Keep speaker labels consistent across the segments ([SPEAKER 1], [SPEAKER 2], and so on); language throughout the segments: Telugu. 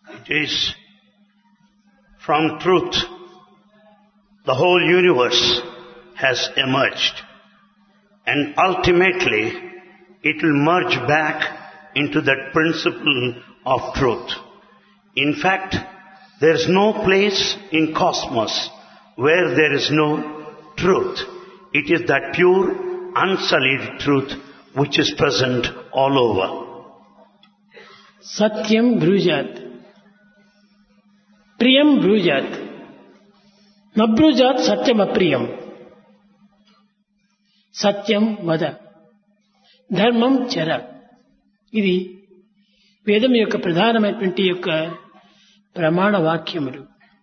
[SPEAKER 1] It is from truth the whole universe has emerged, and ultimately it will merge back into that principle of truth. In fact, there is no place in cosmos where there is no truth. It is that pure, unsullied truth which is present all over.
[SPEAKER 2] Satyam brujat, priyam brujat, nabrujat satyam apriyam. సత్యం వద, ధర్మం చర. ఇది వేదం యొక్క ప్రధానమైనటువంటి యొక్క ప్రమాణ వాక్యములు.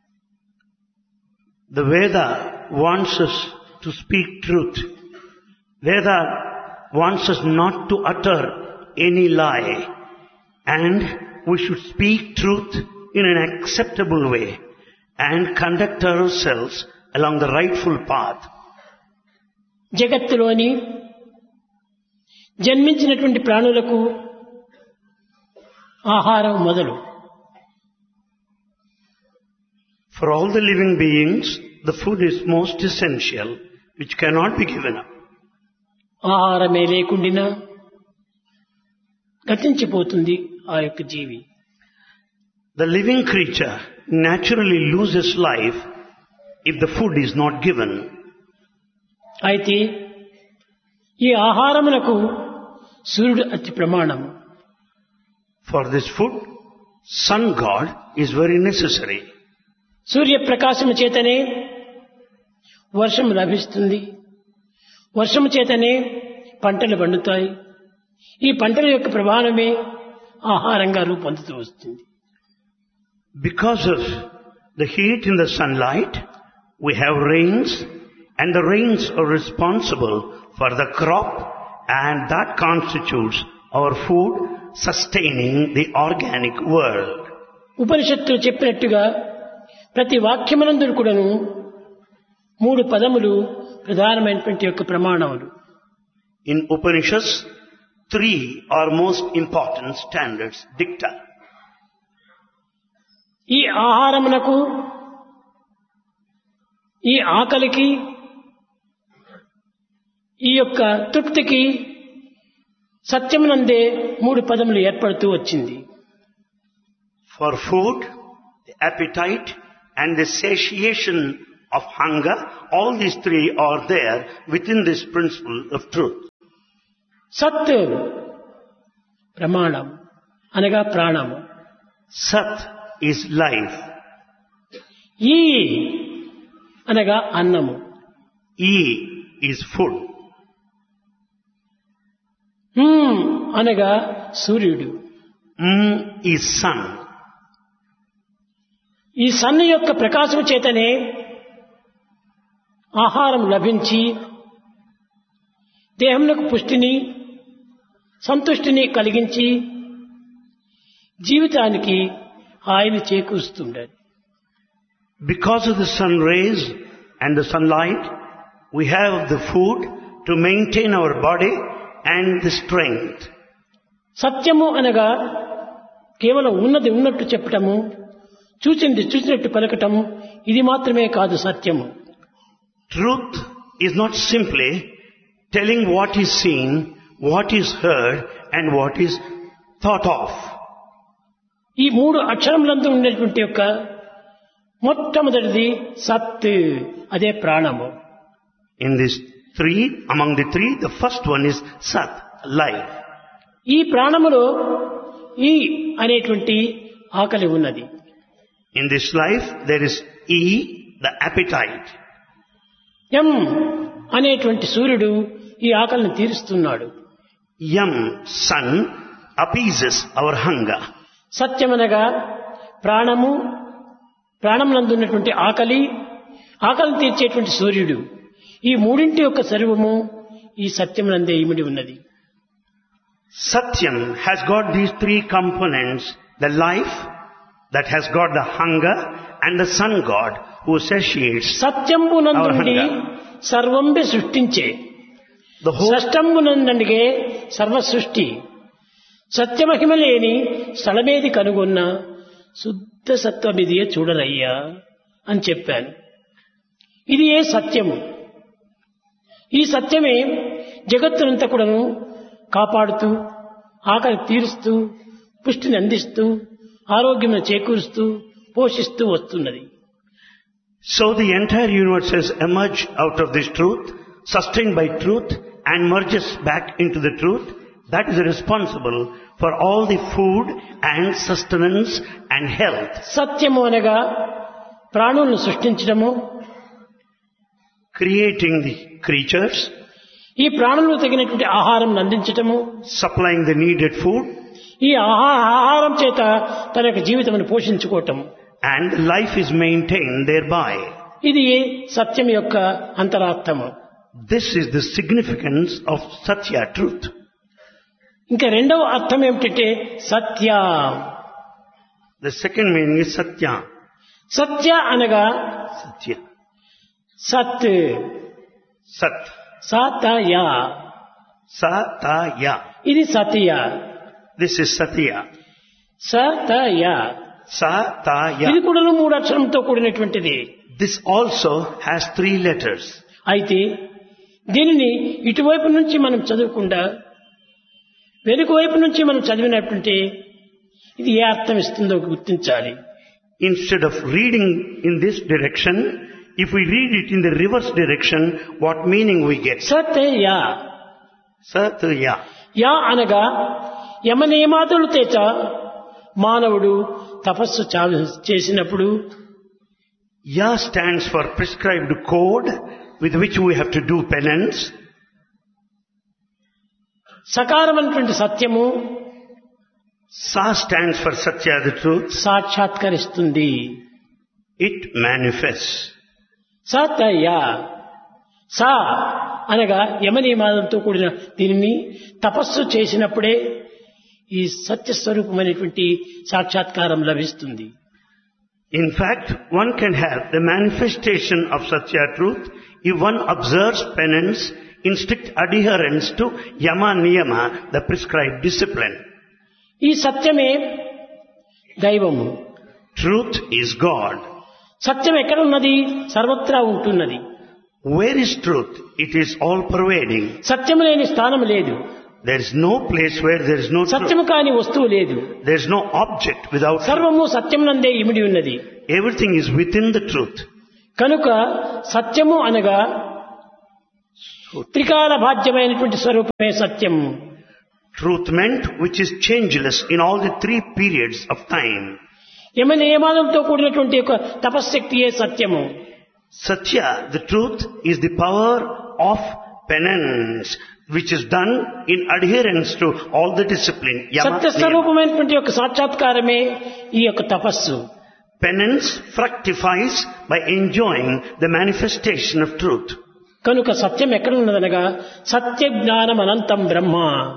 [SPEAKER 1] The Veda wants us to speak truth. Veda wants us not to utter any lie, and we should speak truth in an acceptable way and conduct ourselves along the rightful path.
[SPEAKER 2] జగత్తులోని జన్మించినటువంటి ప్రాణులకు ఆహారం మొదలు.
[SPEAKER 1] For all the living beings, the food is most essential, which cannot be given up.
[SPEAKER 2] ఆహారమే లేకుండా గతించిపోతుంది ఆ యొక్క జీవి.
[SPEAKER 1] The living creature naturally loses life if the food is not given.
[SPEAKER 2] అయితే ఈ ఆహారమునకు సూర్యుడు అతి ప్రమాణం.
[SPEAKER 1] For this food, sun god is very necessary.
[SPEAKER 2] సూర్యప్రకాశము చేతనే వర్షం లభిస్తుంది. వర్షము చేతనే పంటలు పండుతాయి. ఈ పంటల యొక్క ప్రభావమే ఆహారంగా రూపొందుతూ వస్తుంది.
[SPEAKER 1] Because of the heat in the sunlight, we have rains, and the rains are responsible for the crop, and that constitutes our food, sustaining the organic world.
[SPEAKER 2] ఉపనిషత్తులు చెప్పినట్టుగా ప్రతి వాక్యమునందు కూడాను 3 పదములు ప్రధానమైనటువంటి యొక్క ప్రమాణములు.
[SPEAKER 1] In Upanishads, 3 are most important standards, dicta.
[SPEAKER 2] ఈ ఆహారమునకు, ఈ ఆకలికి, ఈ యొక్క తృప్తికి సత్యమునందే 3 పదములు ఏర్పడుతూ వచ్చింది.
[SPEAKER 1] For food, the appetite, and the satiation of hunger, all these 3 are there within this principle of truth.
[SPEAKER 2] సత్ ప్రమాణం అనగా ప్రాణము.
[SPEAKER 1] Sat is life.
[SPEAKER 2] ఈ అనగా అన్నము.
[SPEAKER 1] E is food.
[SPEAKER 2] అనగా సూర్యుడు.
[SPEAKER 1] Is sun.
[SPEAKER 2] ఈ సన్ యొక్క ప్రకాశము చేతనే ఆహారం లభించి దేహమునకు పుష్టిని, సంతుష్టిని కలిగించి జీవితానికి హాయిని చేకూరుస్తుండాలి.
[SPEAKER 1] Because of the sun rays and the sunlight, we have the food to maintain our body and the strength.
[SPEAKER 2] సత్యము అనగా కేవలం ఉన్నది ఉన్నట్టు చెప్పటము, చూచింది చూసినట్టు పలకటము, ఇది మాత్రమే కాదు సత్యము.
[SPEAKER 1] Truth is not simply telling what is seen, what is heard, and what is thought of.
[SPEAKER 2] ఈ 3 అక్షరములందు ఉండేటువంటి యొక్క మొట్టమొదటిది సత్, అదే ప్రాణము.
[SPEAKER 1] In these 3, among the 3, the first one is Sat, life.
[SPEAKER 2] ఈ ప్రాణములో ఈ అనేటువంటి ఆకలి ఉన్నది.
[SPEAKER 1] In this life, there is E, the appetite.
[SPEAKER 2] యం అనేటువంటి సూర్యుడు ఈ ఆకలిని తీరుస్తున్నాడు.
[SPEAKER 1] Yam, sun, appeases our hunger.
[SPEAKER 2] సత్యమనగా ప్రాణము, ప్రాణమునందున్నటువంటి ఆకలి, ఆకలిని తీర్చేటువంటి సూర్యుడు, ఈ 3 యొక్క సర్వము ఈ సత్యమునందే ఇమిడి ఉన్నది.
[SPEAKER 1] Satyam has got these 3 components, the life that has got the hunger and the sun god who satiates our
[SPEAKER 2] సత్యంబునందుండి
[SPEAKER 1] hunger.
[SPEAKER 2] సర్వంబి సృష్టించే,
[SPEAKER 1] The whole
[SPEAKER 2] సృష్టంబునందండిగే సర్వ సృష్టి, సత్యమహిమ లేని స్థలమేది కనుగొన్న శుద్ధ సత్వం ఇదే చూడరయ్యా అని చెప్పాను. ఇది ఏ సత్యము. ఈ సత్యమే జగత్తునంతా కూడాను కాపాడుతూ, ఆకలి తీరుస్తూ, పుష్టిని అందిస్తూ, ఆరోగ్యం చేకూరుస్తూ, పోషిస్తూ వస్తున్నది.
[SPEAKER 1] So the entire universe has emerged out of this truth, sustained by truth, and merges back into the truth. That is responsible for all the food and sustenance and health.
[SPEAKER 2] సత్యము అనగా ప్రాణులను సృష్టించడము,
[SPEAKER 1] Creating the creatures,
[SPEAKER 2] ఈ ప్రాణులకు తగినటువంటి ఆహారం అందించటము,
[SPEAKER 1] supplying the needed food,
[SPEAKER 2] ఈ ఆహారం చేత తన యొక్క జీవితమును పోషించుకోవటం,
[SPEAKER 1] and life is maintained thereby.
[SPEAKER 2] ఇది సత్యం యొక్క అంతరార్థము.
[SPEAKER 1] This is the significance of Satya, truth.
[SPEAKER 2] ఇంకా రెండవ అర్థం ఏమిటంటే సత్య.
[SPEAKER 1] The second meaning is Satya.
[SPEAKER 2] సత్య అనగా
[SPEAKER 1] Satya.
[SPEAKER 2] సత్,
[SPEAKER 1] Sat.
[SPEAKER 2] సతయ,
[SPEAKER 1] Satya.
[SPEAKER 2] ఇది సతియ.
[SPEAKER 1] This is Satya.
[SPEAKER 2] సతయ,
[SPEAKER 1] Satya.
[SPEAKER 2] ఇది కూడా 3 అక్షరంతో కూడినటువంటిది.
[SPEAKER 1] This also has 3 letters.
[SPEAKER 2] అయితే దీనిని ఇటువైపు నుంచి మనం చదవకుండా వెనుక వైపు నుంచి మనం చదివినట్టుంటే ఇది ఏ అర్థం ఇస్తుందో గుర్తించాలి.
[SPEAKER 1] Instead of reading in this direction, if we read it in the reverse direction, what meaning we get?
[SPEAKER 2] సతయ,
[SPEAKER 1] Satya.
[SPEAKER 2] Yeah అనగా యమనియమాదులు చేత మానవుడు తపస్సు చేసినప్పుడు,
[SPEAKER 1] Ya stands for prescribed code with which we have to do penance.
[SPEAKER 2] సకారమైనటువంటి సత్యము
[SPEAKER 1] Sa stands for Satya, the truth.
[SPEAKER 2] సాక్షాత్కరిస్తుంది.
[SPEAKER 1] It manifests.
[SPEAKER 2] సతయ, సా అనగా యమనియమాలతో కూడిన దీనిని తపస్సు చేసినప్పుడే ఈ సత్యస్వరూపమైనటువంటి సాక్షాత్కారం లభిస్తుంది.
[SPEAKER 1] In fact, one can have the manifestation of Satya truth if one observes penance in strict adherence to Yama Niyama, the prescribed discipline.
[SPEAKER 2] ఈ సత్యమే దైవము.
[SPEAKER 1] Truth is God.
[SPEAKER 2] సత్యం ఎక్కడ ఉన్నది? సర్వత్రా ఉంటున్నది.
[SPEAKER 1] Where is truth? It is all pervading.
[SPEAKER 2] సత్యము లేని స్థానం లేదు.
[SPEAKER 1] There is no place where there is no truth.
[SPEAKER 2] సత్యము కాని వస్తువు లేదు.
[SPEAKER 1] There is no object without truth.
[SPEAKER 2] సర్వము సత్యమునందే ఇమిడి ఉన్నది.
[SPEAKER 1] Everything is within the truth.
[SPEAKER 2] కనుక సత్యము అనగా త్రికాల బాధ్యమైనటువంటి స్వరూపమే సత్యం.
[SPEAKER 1] Truth meant which is changeless in all the 3 periods of time.
[SPEAKER 2] యమ నియమాలతో కూడినటువంటి ఒక తపశ్శక్తియే సత్యము.
[SPEAKER 1] Satya, the truth, is the power of penance, which is done in adherence to all the discipline.
[SPEAKER 2] సత్య స్వరూపమైనటువంటి యొక్క సాక్షాత్కారమే ఈ యొక్క తపస్సు.
[SPEAKER 1] Penance fructifies by enjoying the manifestation of truth.
[SPEAKER 2] కనుక సత్యం ఎక్కడ ఉన్నదనగా సత్య జ్ఞానం అనంతం బ్రహ్మ.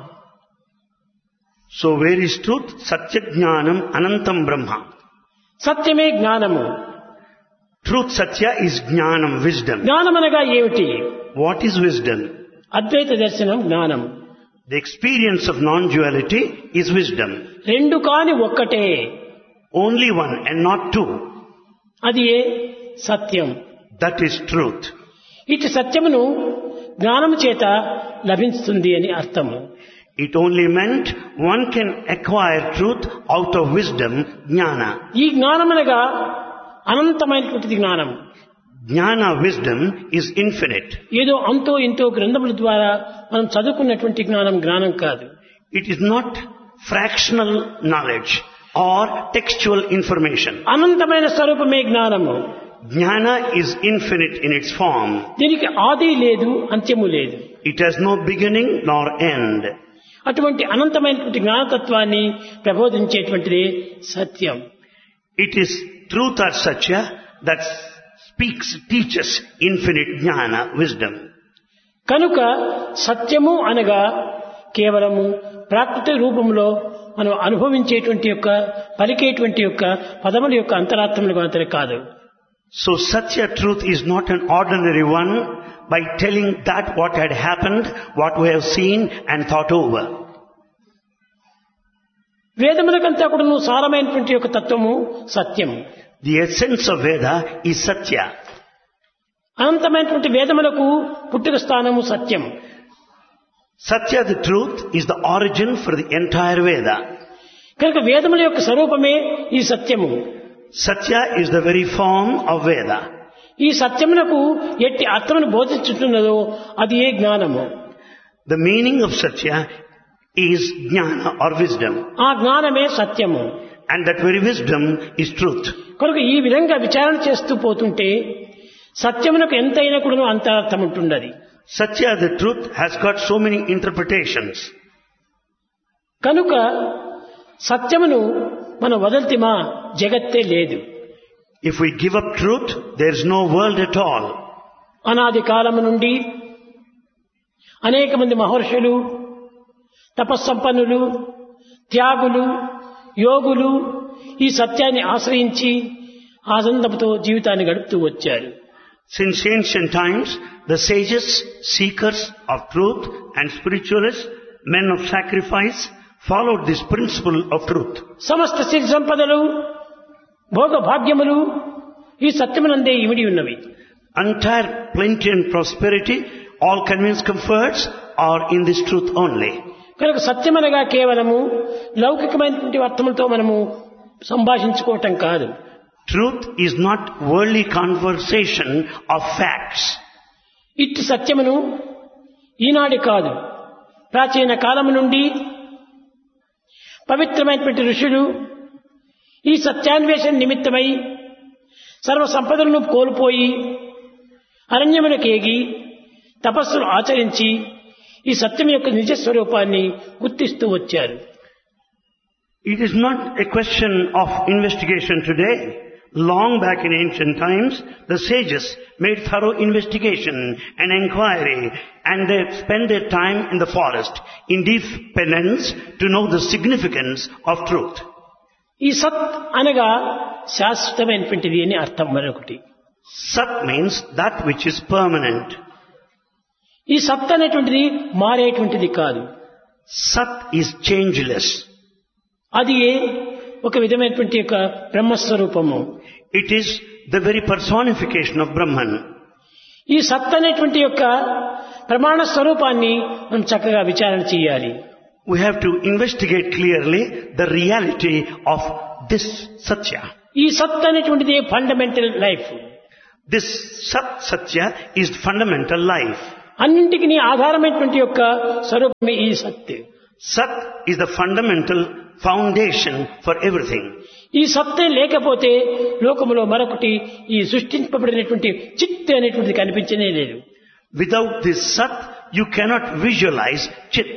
[SPEAKER 1] So where is truth? Satya Jnanam Anantam Brahma.
[SPEAKER 2] సత్యమే జ్ఞానము.
[SPEAKER 1] Truth Satya is Jnanam, wisdom.
[SPEAKER 2] జ్ఞానం అనగా ఏమిటి?
[SPEAKER 1] What is wisdom?
[SPEAKER 2] అద్వైత దర్శనం జ్ఞానం.
[SPEAKER 1] The experience of non-duality is wisdom.
[SPEAKER 2] రెండు కాని ఒక్కటే.
[SPEAKER 1] Only one and not 2.
[SPEAKER 2] అది ఏ సత్యం.
[SPEAKER 1] That is truth.
[SPEAKER 2] ఇటు సత్యమును జ్ఞానము చేత లభిస్తుంది అని అర్థము.
[SPEAKER 1] It only meant one can acquire truth out of wisdom, jnana.
[SPEAKER 2] ఈ జ్ఞానమనగా అనంతమైనటువంటి జ్ఞానం.
[SPEAKER 1] Jnana, wisdom, is infinite.
[SPEAKER 2] ఏదో అంతో ఇంతో గ్రంథముల ద్వారా మనం చదువుకున్నటువంటి జ్ఞానం కాదు.
[SPEAKER 1] It is not fractional knowledge or textual information.
[SPEAKER 2] అనంతమైన స్వరూపమే జ్ఞానము.
[SPEAKER 1] Jnana is infinite in its form.
[SPEAKER 2] దీనికి ఆది లేదు, అంత్యము లేదు.
[SPEAKER 1] It has no beginning nor end.
[SPEAKER 2] అటువంటి అనంతమైనటువంటి జ్ఞానతత్వాన్ని ప్రబోధించేటువంటిదే సత్యం.
[SPEAKER 1] It is truth or satya that teaches infinite jnana, wisdom.
[SPEAKER 2] కనుక సత్యము అనగా కేవలము ప్రాకృతిక రూపంలో మనం అనుభవించేటువంటి యొక్క పలికేటువంటి యొక్క పదముల యొక్క అంతరార్థములు మాత్రమే కాదు.
[SPEAKER 1] So Satya truth is not an ordinary one by telling that what had happened, what we have seen and thought over.
[SPEAKER 2] వేదములకంతా కూడా సారమైనటువంటి యొక్క తత్వము సత్యం.
[SPEAKER 1] The essence of Veda is Satya.
[SPEAKER 2] అనంతమైనటువంటి వేదములకు పుట్టుక స్థానము సత్యం.
[SPEAKER 1] Satya, the truth, is the origin for the entire Veda.
[SPEAKER 2] కనుక వేదముల యొక్క స్వరూపమే ఈ సత్యము.
[SPEAKER 1] Satya is the very form of Veda.
[SPEAKER 2] ఈ సత్యమునకు ఎట్టి అర్థమును బోధించుతున్నదో అది ఏ జ్ఞానము.
[SPEAKER 1] The meaning of Satya is Jnana or wisdom.
[SPEAKER 2] ఆ జ్ఞానమే సత్యము.
[SPEAKER 1] And that very wisdom is truth.
[SPEAKER 2] కనుక ఈ విధంగా విచారణ చేస్తూ పోతుంటే సత్యమునకు ఎంతైనా కూడా అంత అర్థం ఉంటున్నది.
[SPEAKER 1] Satya, the truth, has got so many interpretations.
[SPEAKER 2] కనుక సత్యమును మనం వదల్తిమా జగత్తే లేదు.
[SPEAKER 1] If we give up truth, there is no world at all.
[SPEAKER 2] అనాది కాలము నుండి అనేక మంది మహర్షులు, తపస్సంపన్నులు, త్యాగులు, యోగులు ఈ సత్యాన్ని ఆశ్రయించి ఆనందంతో జీవితాన్ని గడుపుతూ వచ్చారు.
[SPEAKER 1] Since ancient times, the sages, seekers of truth and spiritualists, men of sacrifice, followed this principle of truth.
[SPEAKER 2] సమస్త సిద్ధ సంపదలు, భోగ భాగ్యములు ఈ సత్యమునందే ఇమిడి ఉన్నవి.
[SPEAKER 1] Entire plenty and prosperity, all convenience comforts are in this truth only.
[SPEAKER 2] కనుక సత్యమనగా కేవలము లౌకికమైనటువంటి అర్థములతో మనము సంభాషించుకోవటం కాదు.
[SPEAKER 1] Truth is not worldly conversation of facts.
[SPEAKER 2] ఇట్టి సత్యమును ఈనాడు కాదు, ప్రాచీన కాలము నుండి పవిత్రమైనటువంటి ఋషులు ఈ సత్యాన్వేషణ నిమిత్తమై సర్వ సంపదలను కోల్పోయి అరణ్యమునకేగి తపస్సులు ఆచరించి ఈ సత్యం యొక్క నిజ స్వరూపాన్ని గుర్తిస్తూ వచ్చారు.
[SPEAKER 1] It is not a question of investigation today. Long back in ancient times, the sages made thorough investigation and inquiry, and they spent their time in the forest in deep penance to know the significance of truth.
[SPEAKER 2] ఈ సత్ అనగా శాశ్వతమైనటువంటిది అని అర్థం మరొకటి.
[SPEAKER 1] Sat means that which is permanent.
[SPEAKER 2] ఈ సత్ అనేటువంటిది మారేటువంటిది కాదు.
[SPEAKER 1] Sat is changeless.
[SPEAKER 2] అది ఒక విధమైనటువంటి యొక్క బ్రహ్మస్వరూపము.
[SPEAKER 1] It is the very personification of Brahman.
[SPEAKER 2] ఈ సత్ అనేటువంటి యొక్క ప్రమాణ స్వరూపాన్ని మనం చక్కగా విచారణ చేయాలి.
[SPEAKER 1] We have to investigate clearly the reality of this Satya.
[SPEAKER 2] ఈ సత్ అనేటువంటిది fundamental life.
[SPEAKER 1] This Satya is fundamental life.
[SPEAKER 2] అన్నింటికి ఆధారమైనటువంటి యొక్క స్వరూపమే ఈ సత్.
[SPEAKER 1] Sat is the fundamental foundation for everything.
[SPEAKER 2] ఈ సత్తే లేకపోతే లోకములో మరొకటి ఈ సృష్టింపబడినటువంటి చిత్ అనేటువంటిది కనిపించనే లేదు.
[SPEAKER 1] Without this Sat, you cannot visualize Chit.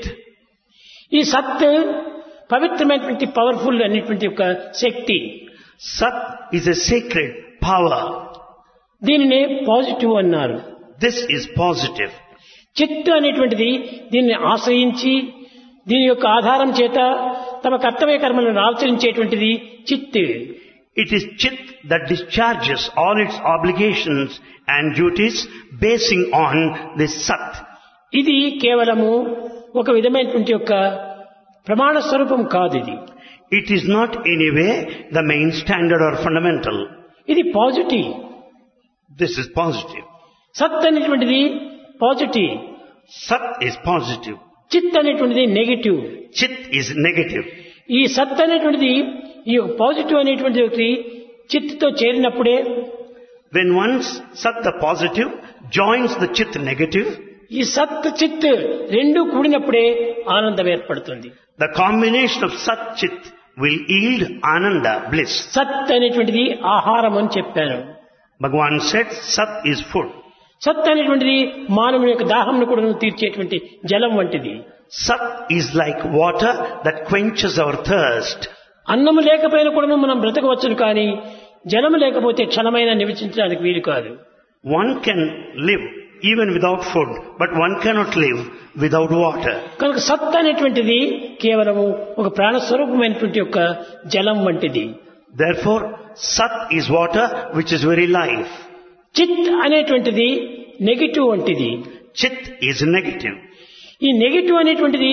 [SPEAKER 2] ఈ సత్ పవిత్రమైనటువంటి పవర్ఫుల్ అనేటువంటి ఒక శక్తి.
[SPEAKER 1] Sat is a sacred power.
[SPEAKER 2] దీనినే పాజిటివ్ అన్నారు.
[SPEAKER 1] This is positive.
[SPEAKER 2] చిత్ అనేటువంటిది దీన్ని ఆశ్రయించి దీని యొక్క ఆధారం చేత తమ కర్తవ్య కర్మలను ఆచరించేటువంటిది చిత్.
[SPEAKER 1] It is Chit that discharges all its obligations and duties basing on this Sat.
[SPEAKER 2] ఇది కేవలము ఒక విధమైనటువంటి యొక్క ప్రమాణ స్వరూపం కాదు. ఇది
[SPEAKER 1] It is not anyway the main standard or fundamental.
[SPEAKER 2] ఇది పాజిటివ్.
[SPEAKER 1] This is positive.
[SPEAKER 2] సత్ అనేటువంటిది పాజిటివ్.
[SPEAKER 1] Sat is positive.
[SPEAKER 2] చిత్ అనేటువంటిది నెగిటివ్.
[SPEAKER 1] Chit is negative.
[SPEAKER 2] ఈ సత్ అనేటువంటిది ఈ పాజిటివ్ అనేటువంటి చిత్తో చేరినప్పుడే
[SPEAKER 1] When once Sat the positive joins the Chit negative,
[SPEAKER 2] ఈ సత్ చిత్ రెండు కూడినప్పుడే ఆనందం ఏర్పడుతుంది.
[SPEAKER 1] the combination of Sat Chit will yield Ananda, bliss.
[SPEAKER 2] సత్ అనేటువంటిది ఆహారం అని చెప్పాను.
[SPEAKER 1] Bhagavan said Sat is food.
[SPEAKER 2] సత్ అనేటువంటిది మానవుని యొక్క దాహంను కూడా తీర్చేటువంటి జలం వంటిది.
[SPEAKER 1] Sat is like water that quenches our thirst.
[SPEAKER 2] అన్నము లేకపోయినా కూడా మనం బ్రతకవచ్చును, కానీ జలము లేకపోతే క్షణమైన నివసించడానికి వీలు కాదు.
[SPEAKER 1] One can live even without food, but one cannot live without water.
[SPEAKER 2] కనుక సత్ అనేటువంటిది కేవలము ఒక ప్రాణస్వరూపమైనటువంటి యొక్క జలం వంటిది.
[SPEAKER 1] Therefore, Sat is water which is very life.
[SPEAKER 2] చిత్ అనేటువంటిది నెగిటివ్ వంటిది.
[SPEAKER 1] Chit is negative.
[SPEAKER 2] ఈ నెగిటివ్ అనేటువంటిది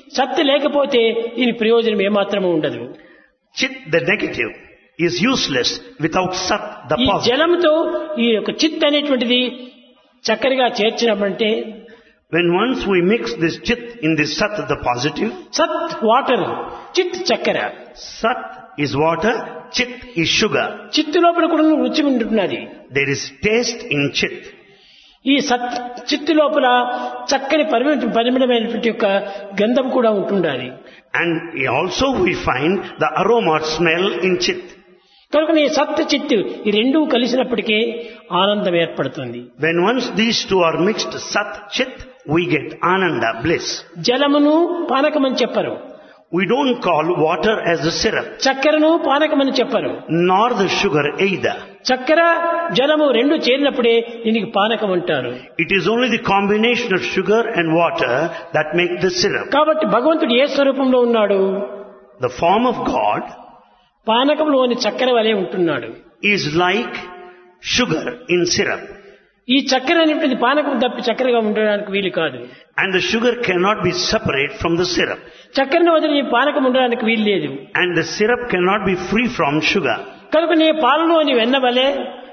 [SPEAKER 2] సత్తు లేకపోతే దీని ప్రయోజనం ఏమాత్రము ఉండదు.
[SPEAKER 1] Chit, the negative, is useless without Sat, the
[SPEAKER 2] ఈ
[SPEAKER 1] positive.
[SPEAKER 2] జలంతో ఈ యొక్క చిత్ అనేటువంటిది చక్కెరగా చేర్చినామంటే
[SPEAKER 1] When once we mix this Chit in this Sat, the positive,
[SPEAKER 2] సత్ వాటర్, చిత్ చక్కెర.
[SPEAKER 1] Sat is water, Chit is sugar.
[SPEAKER 2] చిత్తు లోపల కూడా రుచి ఉంటున్నది.
[SPEAKER 1] There is taste in Chit.
[SPEAKER 2] ఈ సత్ చిత్తు లోపల చక్కని పరిమళమైనటువంటి యొక్క గంధం కూడా ఉంటుండాలి.
[SPEAKER 1] And also we find the aroma or smell in Chit.
[SPEAKER 2] కనుక ఈ సత్ చిత్తు ఈ రెండూ కలిసినప్పటికీ ఆనందం ఏర్పడుతుంది.
[SPEAKER 1] When once these two are mixed, Sat, Chit, we get Ananda, bliss.
[SPEAKER 2] జలమును పానకమని చెప్పరు,
[SPEAKER 1] We don't call water as a syrup,
[SPEAKER 2] చక్కెరను పానకమని చెప్పరు.
[SPEAKER 1] nor the sugar either.
[SPEAKER 2] చక్కెర జలము రెండు చేరినప్పుడే దీనికి పానకం అంటారు.
[SPEAKER 1] It is only the combination of sugar and water that make the syrup.
[SPEAKER 2] కాబట్టి భగవంతుడు ఏ స్వరూపంలో ఉన్నాడు?
[SPEAKER 1] The form of God
[SPEAKER 2] పానకంలోని చక్కెర వలె ఉంటున్నాడు.
[SPEAKER 1] is like sugar in syrup.
[SPEAKER 2] ఈ చక్కెర అనేటువంటి పానకం తప్పి చక్కెరగా ఉండడానికి వీలు కాదు.
[SPEAKER 1] And the sugar cannot be separate from the syrup.
[SPEAKER 2] చక్కెరను వదిలి ఈ పానకం ఉండడానికి వీలు లేదు.
[SPEAKER 1] And the syrup cannot be free from sugar.
[SPEAKER 2] కనుక నీ పాలలోని వెన్న వలె,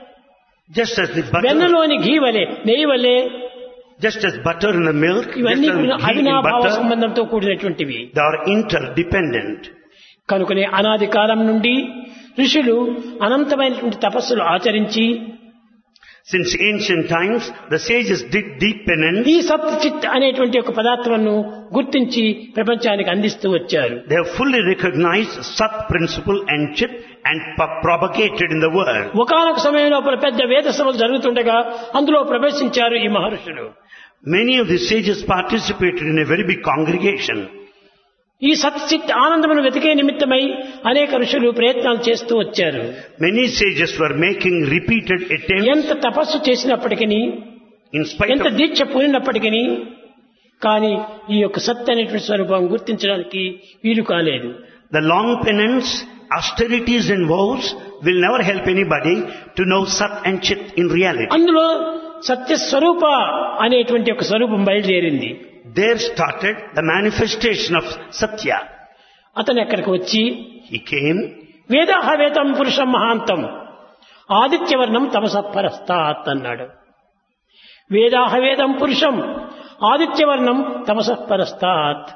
[SPEAKER 1] Just as the butter,
[SPEAKER 2] వెన్నలోని ఘీ వలె, నెయ్యి వలె,
[SPEAKER 1] just as butter in the milk, just
[SPEAKER 2] ఇవన్నీ
[SPEAKER 1] as ghee in
[SPEAKER 2] అవినాభావ
[SPEAKER 1] butter,
[SPEAKER 2] సంబంధంతో కూడినటువంటివి.
[SPEAKER 1] they are interdependent.
[SPEAKER 2] కనుకనే అనాది కాలం నుండి ఋషులు అనంతమైనటువంటి తపస్సులు ఆచరించి
[SPEAKER 1] Since ancient times, the sages did deep penance.
[SPEAKER 2] ఈ సత్ చిత్ అనేటువంటి ఒక పదార్థాలను గుర్తించి ప్రపంచానికి అందిస్తూ వచ్చారు.
[SPEAKER 1] They have fully recognized Sat principle and Chit and propagated in the world.
[SPEAKER 2] ఒకానొక సమయంలో పెద్ద వేద సభలు జరుగుతుండగా అందులో ప్రవేశించారు ఈ మహర్షులు.
[SPEAKER 1] Many of the sages participated in a very big congregation.
[SPEAKER 2] ఈ సత్ చిత్ ఆనందమును వెతికే నిమిత్తమై అనేక ఋషులు ప్రయత్నాలు చేస్తూ వచ్చారు.
[SPEAKER 1] Many sages were making repeated attempts.
[SPEAKER 2] ఎంత తపస్సు చేసినప్పటికీ,
[SPEAKER 1] In spite
[SPEAKER 2] ఎంత
[SPEAKER 1] of
[SPEAKER 2] దీక్ష పూనినప్పటికీ కానీ ఈ యొక్క సత్ అనేటువంటి స్వరూపం గుర్తించడానికి వీలు కాలేదు.
[SPEAKER 1] the long penance, austerities and vows will never help anybody to know Sat and Chit in reality.
[SPEAKER 2] అందులో సత్య స్వరూప అనేటువంటి ఒక స్వరూపం బయలుదేరింది.
[SPEAKER 1] There started the manifestation of Satya.
[SPEAKER 2] అతను ఎక్కడికి వచ్చి
[SPEAKER 1] He came,
[SPEAKER 2] వేదాహవేదం పురుషం మహాంతం ఆదిత్యవర్ణం తమసపరస్తాత్ అన్నాడు. వేదాహవేదం పురుషం ఆదిత్యవర్ణం తమసపరస్తాత్.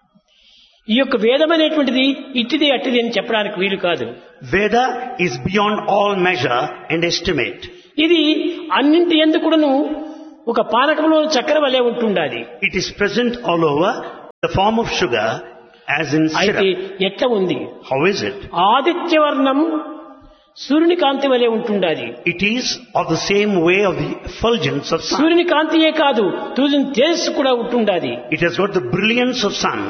[SPEAKER 2] ఈ యొక్క వేదం అనేటువంటిది ఇట్టిది అట్టిది అని చెప్పడానికి వీలు కాదు.
[SPEAKER 1] Veda is beyond all measure and estimate.
[SPEAKER 2] ఇది అన్నింటి ఎందుకును ఒక పానకంలో చక్కెర వలె ఉంటుండాలి.
[SPEAKER 1] It is present all over the form of sugar as in
[SPEAKER 2] అయితే
[SPEAKER 1] syrup.
[SPEAKER 2] ఎట్లా ఉంది?
[SPEAKER 1] How is it?
[SPEAKER 2] ఆదిత్యవర్ణం సూర్యుని కాంతి వలె ఉంటుండాలి.
[SPEAKER 1] It is of the same way of the effulgence of sun.
[SPEAKER 2] సూర్యుని కాంతియే కాదు, సూర్యుని తేజస్సు కూడా ఉంటుండాలి.
[SPEAKER 1] It has got the brilliance of sun.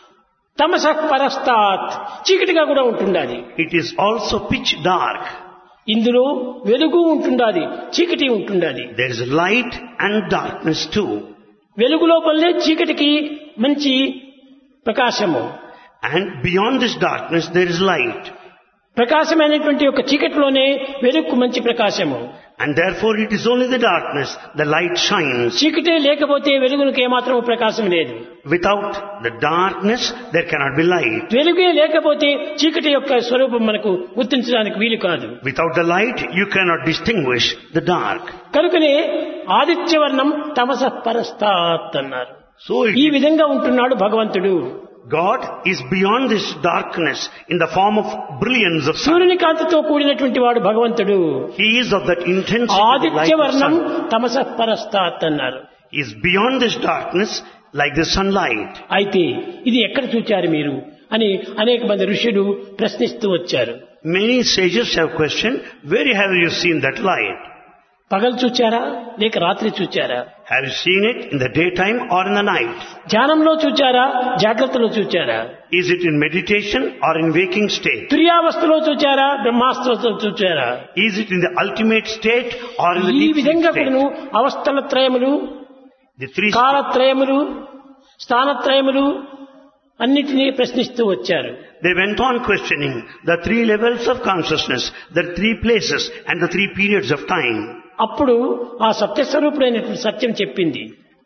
[SPEAKER 2] తమస పరస్తాత్ చీకటిగా కూడా ఉంటుండాలి.
[SPEAKER 1] It is also pitch dark.
[SPEAKER 2] ఇందులో వెలుగు ఉంటుండాలి, చీకటి ఉంటుండాలి.
[SPEAKER 1] There is light and darkness too.
[SPEAKER 2] వెలుగు లోపలనే చీకటికి మంచి ప్రకాశము,
[SPEAKER 1] And beyond this darkness there is light.
[SPEAKER 2] ప్రకాశమైనటువంటి యొక్క చీకటిలోనే వెలుగుకు మంచి ప్రకాశము.
[SPEAKER 1] And therefore it is only the darkness, the light shines.
[SPEAKER 2] చీకటే లేకపోతే వెలుగునికి ఏమాత్రం ప్రకాశం లేదు.
[SPEAKER 1] Without the darkness there cannot be light.
[SPEAKER 2] వెలుగే లేకపోతే చీకటి యొక్క స్వరూపం మనకు గుర్తించడానికి వీలు కాదు.
[SPEAKER 1] Without the light you cannot distinguish the dark.
[SPEAKER 2] కనుకనే ఆదిత్యవర్ణం తమస పరస్తాత్ అన్నారు.
[SPEAKER 1] So
[SPEAKER 2] ఈ విధంగా ఉంటున్నాడు భగవంతుడు.
[SPEAKER 1] God is beyond this darkness in the form of brilliance of sun.
[SPEAKER 2] సూర్యుని కాంతితో కూడినటువంటి వాడు భగవంతుడు.
[SPEAKER 1] He is of that intensity of the light of
[SPEAKER 2] ఆదిత్యవర్ణం
[SPEAKER 1] sun.
[SPEAKER 2] తమస పరస్తాత్ అన్నారు.
[SPEAKER 1] He is beyond this darkness like the sunlight.
[SPEAKER 2] అయితే ఇది ఎక్కడ చూచారు మీరు అని అనేక మంది ఋషులు ప్రశ్నిస్తూ వచ్చారు.
[SPEAKER 1] Many sages have questioned, where have you seen that light?
[SPEAKER 2] పగలు చూచారా లేక రాత్రి చూచారా?
[SPEAKER 1] Have you seen it in the daytime or in the night?
[SPEAKER 2] ధ్యానంలో చూచారా జాగ్రత్తలో చూచారా?
[SPEAKER 1] Is it in meditation or in waking state?
[SPEAKER 2] తుర్యావస్థలో చూచారా బ్రహ్మావస్థలో చూచారా?
[SPEAKER 1] Is it in the ultimate state or in the
[SPEAKER 2] ఈ
[SPEAKER 1] deep sleep
[SPEAKER 2] విధంగా
[SPEAKER 1] state?
[SPEAKER 2] కూడాను అవస్థల త్రయములు,
[SPEAKER 1] The three
[SPEAKER 2] కాలత్రయములు, స్థానత్రయములు అన్నిటినీ ప్రశ్నిస్తూ వచ్చారు.
[SPEAKER 1] They went on questioning the three levels of consciousness, the three places and the three periods of time.
[SPEAKER 2] అప్పుడు ఆ సత్యస్వరూపుడైనటువంటి సత్యం చెప్పింది.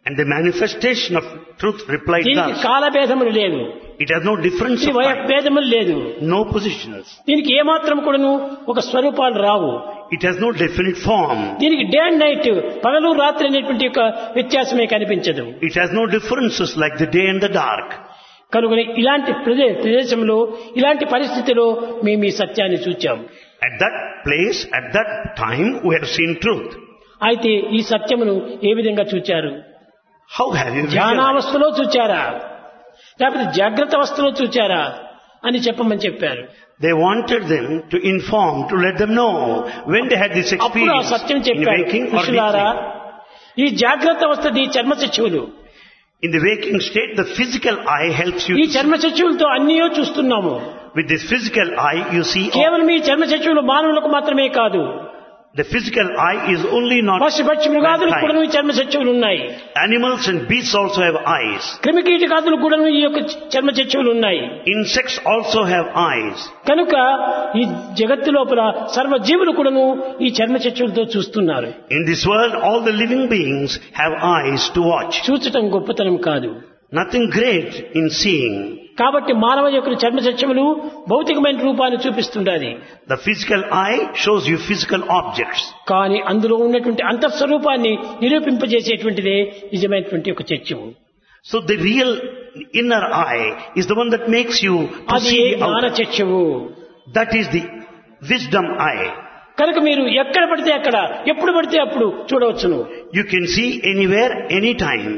[SPEAKER 1] And the manifestation of truth replied
[SPEAKER 2] దీనికి
[SPEAKER 1] thus.
[SPEAKER 2] కాలభేదములు లేదు,
[SPEAKER 1] It has no difference
[SPEAKER 2] ఈ
[SPEAKER 1] of time,
[SPEAKER 2] వయభేదములు లేదు,
[SPEAKER 1] no positions.
[SPEAKER 2] దీనికి ఏమాత్రం కూడాను ఒక స్వరూపాలు రావు.
[SPEAKER 1] It has no definite form.
[SPEAKER 2] దీనికి డే అండ్ నైట్, పగలు రాత్రి అనేటువంటి యొక్క వ్యత్యాసమే కనిపించదు.
[SPEAKER 1] It has no differences like the day and the dark.
[SPEAKER 2] కనుక ఇలాంటి ప్రదేశంలో, ఇలాంటి పరిస్థితిలో మేము ఈ సత్యాన్ని చూచాము.
[SPEAKER 1] At that place, at that time, we have seen truth.
[SPEAKER 2] అయితే ఈ సత్యమును ఏ విధంగా చూచారు?
[SPEAKER 1] How have you visualized?
[SPEAKER 2] ధ్యానావస్థలో చూచారా, లేకపోతే జాగ్రత్త అవస్థలో చూచారా అని చెప్పమని చెప్పారు.
[SPEAKER 1] They wanted them to inform, to let them know when they had this
[SPEAKER 2] అప్పుడు ఆ
[SPEAKER 1] experience
[SPEAKER 2] సత్యం
[SPEAKER 1] in
[SPEAKER 2] చెప్పారు,
[SPEAKER 1] waking or
[SPEAKER 2] పురుషులారా,
[SPEAKER 1] sleeping.
[SPEAKER 2] ఈ జాగ్రత్త అవస్థ ఈ చర్మచక్షువులు,
[SPEAKER 1] In the waking state, the physical eye helps you
[SPEAKER 2] ఈ
[SPEAKER 1] to see.
[SPEAKER 2] చర్మచక్షువులతో అన్నీయో చూస్తున్నాము.
[SPEAKER 1] With this physical eye, you see all.
[SPEAKER 2] కేవలం ఈ చర్మచక్షువులు మానవులకు మాత్రమే కాదు,
[SPEAKER 1] The physical eye is only not
[SPEAKER 2] పశు పక్షి మృగాదులకు
[SPEAKER 1] mankind.
[SPEAKER 2] కూడా ఈ చర్మచక్షువులు ఉన్నాయి.
[SPEAKER 1] Animals and beasts also have eyes.
[SPEAKER 2] క్రిమికీటకాదులకు కూడా ఈ యొక్క చర్మచక్షువులు ఉన్నాయి.
[SPEAKER 1] Insects also have eyes.
[SPEAKER 2] కనుక ఈ జగత్తు లోపల సర్వజీవులు కూడాను ఈ చర్మచక్షువులతో చూస్తున్నారు.
[SPEAKER 1] In this world, all the living beings have eyes to watch.
[SPEAKER 2] చూచటం గొప్పతనం కాదు.
[SPEAKER 1] Nothing great in seeing.
[SPEAKER 2] కాబట్టి మానవ యొక్క చర్మచక్షువులు భౌతికమైన రూపాన్ని చూపిస్తుండాలి.
[SPEAKER 1] The physical eye shows you physical objects.
[SPEAKER 2] కానీ అందులో ఉన్నటువంటి అంతఃస్వరూపాన్ని నిరూపింపజేసేటువంటిదే నిజమైనటువంటి ఒక చర్చవు.
[SPEAKER 1] So the real inner eye is the one that makes you to
[SPEAKER 2] అది
[SPEAKER 1] see the
[SPEAKER 2] జ్ఞాన
[SPEAKER 1] outer.
[SPEAKER 2] చర్చవు.
[SPEAKER 1] That is the wisdom eye.
[SPEAKER 2] కనుక మీరు ఎక్కడ పడితే అక్కడ, ఎప్పుడు పడితే అప్పుడు చూడవచ్చును.
[SPEAKER 1] You can see anywhere, anytime.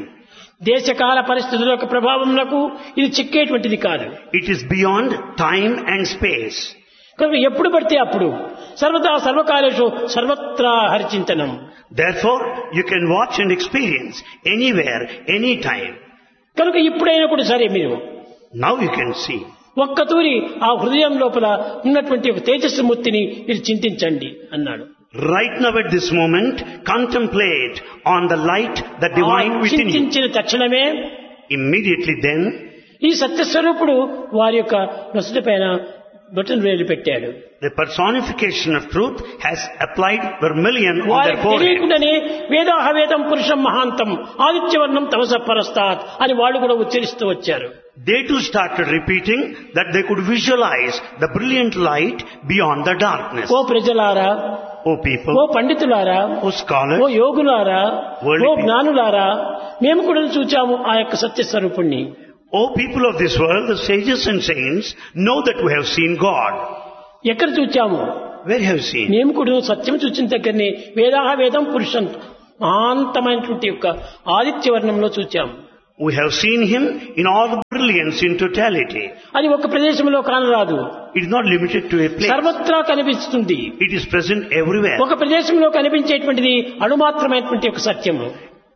[SPEAKER 2] దేశకాల పరిస్థితుల యొక్క ప్రభావమునకు ఇది చిక్కేటువంటిది కాదు.
[SPEAKER 1] It is beyond time and space.
[SPEAKER 2] కనుక ఎప్పుడు పడితే అప్పుడు, సర్వదా సర్వకాలేషు సర్వత్రా హరిచింతనం.
[SPEAKER 1] Therefore, you can watch and experience anywhere, anytime.
[SPEAKER 2] కనుక ఇప్పుడైనా కూడా సరే మీరు
[SPEAKER 1] Now you can see.
[SPEAKER 2] ఒక్కతూరి ఆ హృదయం లోపల ఉన్నటువంటి ఒక తేజస్సుమూర్తిని మీరు చింతించండి అన్నాడు.
[SPEAKER 1] Right now at this moment, contemplate on the light, the divine within you.
[SPEAKER 2] చింతించిన తక్షణమే
[SPEAKER 1] Immediately then,
[SPEAKER 2] ఈ సత్యస్వరూపుడు వారి యొక్క నొసటి పైన బటన్ వేలు పెట్టాడు.
[SPEAKER 1] the personification of truth has applied vermilion on their
[SPEAKER 2] వారికి
[SPEAKER 1] forehead.
[SPEAKER 2] తెలియకుండానే వేదాహవేదం పురుషం మహాంతం ఆదిత్యవర్ణం తమస పరస్తాత్ అని వాళ్ళు కూడా ఉచ్చరిస్తూ వచ్చారు.
[SPEAKER 1] They too started repeating that they could visualize the brilliant light beyond the darkness.
[SPEAKER 2] ఓ ప్రజలారా,
[SPEAKER 1] O
[SPEAKER 2] ఓ
[SPEAKER 1] people,
[SPEAKER 2] పండితులారా,
[SPEAKER 1] O scholars,
[SPEAKER 2] ఓ యోగులారా,
[SPEAKER 1] Worldly
[SPEAKER 2] ఓ
[SPEAKER 1] people.
[SPEAKER 2] జ్ఞానులారా, మేము కూడా చూచాము ఆ యొక్క సత్యస్వరూపుణ్ణి.
[SPEAKER 1] O people of this world, the sages and saints, know that we have seen God.
[SPEAKER 2] ఎక్కడ చూచాము?
[SPEAKER 1] Where have you seen?
[SPEAKER 2] మేము కూడా సత్యం చూచిన దగ్గరనే వేదాహవేదం పురుషం మహాంతమైనటువంటి యొక్క ఆదిత్యవర్ణంలో చూచాము.
[SPEAKER 1] We have seen Him in all the brilliance in totality.
[SPEAKER 2] అది ఒక ప్రదేశంలో కానరాదు,
[SPEAKER 1] It is not limited to a place.
[SPEAKER 2] సర్వత్రా కనిపిస్తుంది.
[SPEAKER 1] It is present everywhere.
[SPEAKER 2] ఒక ప్రదేశంలో కనిపించేటువంటిది అణుమాత్రమైనటువంటి ఒక సత్యము.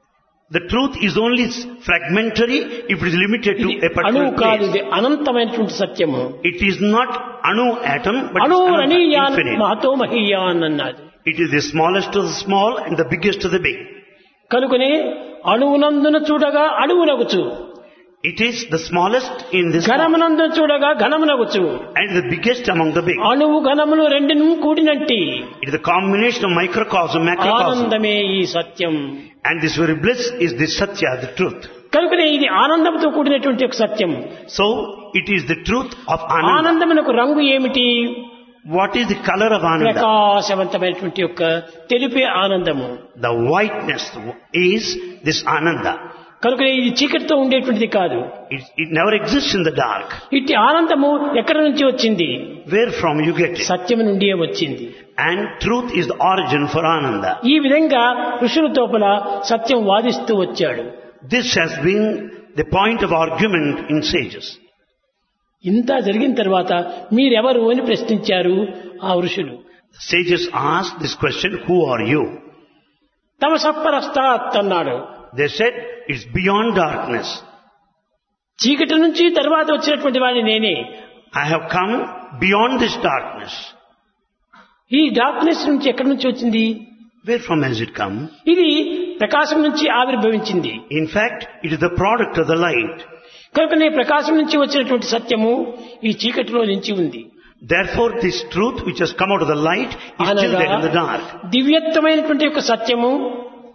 [SPEAKER 1] The truth is only fragmentary if it is limited to
[SPEAKER 2] ఇది
[SPEAKER 1] a
[SPEAKER 2] అణువు
[SPEAKER 1] particular
[SPEAKER 2] కాదు,
[SPEAKER 1] place.
[SPEAKER 2] ఇది అనంతమైనటువంటి సత్యము.
[SPEAKER 1] It is not anu atom, but
[SPEAKER 2] అణు
[SPEAKER 1] it's
[SPEAKER 2] అనీయాన్
[SPEAKER 1] infinite.
[SPEAKER 2] మహతో మహీయాన్ అన్నది.
[SPEAKER 1] It is the smallest of the small and the biggest of the big.
[SPEAKER 2] కనుకనే అణువునందున చూడగా అణువునగుచు,
[SPEAKER 1] It is the smallest in this small
[SPEAKER 2] ఘనమునందున చూడగా ఘనమునగుచు.
[SPEAKER 1] and the biggest among the big.
[SPEAKER 2] అణువు ఘనములు రెండును కూడినట్టి
[SPEAKER 1] It is the combination of microcosm, macrocosm.
[SPEAKER 2] ఆనందమే ఈ సత్యం.
[SPEAKER 1] And this very bliss is the satya, the truth.
[SPEAKER 2] కనుకనే ఇది ఆనందంతో కూడినటువంటి ఒక సత్యం.
[SPEAKER 1] So, it is the truth of Ananda.
[SPEAKER 2] ఆనందమునకు రంగు ఏమిటి?
[SPEAKER 1] What is the color of Ananda?
[SPEAKER 2] ప్రకాశవంతమైనటువంటి యొక్క తెలిపే ఆనందము.
[SPEAKER 1] The whiteness is this Ananda.
[SPEAKER 2] కనుక ఇది చీకటితో ఉండేటువంటిది కాదు.
[SPEAKER 1] It never exists in the dark.
[SPEAKER 2] ఇట్టి ఆనందము ఎక్కడి నుంచి వచ్చింది?
[SPEAKER 1] Where from you get it?
[SPEAKER 2] సత్యము నుండియే వచ్చింది.
[SPEAKER 1] And truth is the origin for Ananda.
[SPEAKER 2] ఈ విధంగా ఋషుల తోపల సత్యం వాదిస్తూ వచ్చాడు.
[SPEAKER 1] This has been the point of argument in sages.
[SPEAKER 2] ఇంత జరిగిన తర్వాత మీరెవరు అని ప్రశ్నించారు ఆ ఋషులు.
[SPEAKER 1] The sages asked this question, who are you?
[SPEAKER 2] తమ సప్పరస్తాత్ అన్నాడు.
[SPEAKER 1] They said, it's beyond darkness.
[SPEAKER 2] చీకటి నుంచి తర్వాత వచ్చినటువంటి వాడిని నేనే.
[SPEAKER 1] I have come beyond this darkness.
[SPEAKER 2] ఈ డార్క్నెస్ నుంచి ఎక్కడి నుంచి వచ్చింది?
[SPEAKER 1] Where from has it come?
[SPEAKER 2] ఇది ప్రకాశం నుంచి ఆవిర్భవించింది.
[SPEAKER 1] In fact, it is the product of the light.
[SPEAKER 2] కనుకనే ప్రకాశం నుంచి వచ్చినటువంటి సత్యము ఈ చీకటిలో నుంచి ఉంది.
[SPEAKER 1] Therefore, this truth which has come out of the light is still there in the dark.
[SPEAKER 2] దివ్యత్వమైనటువంటి యొక్క సత్యము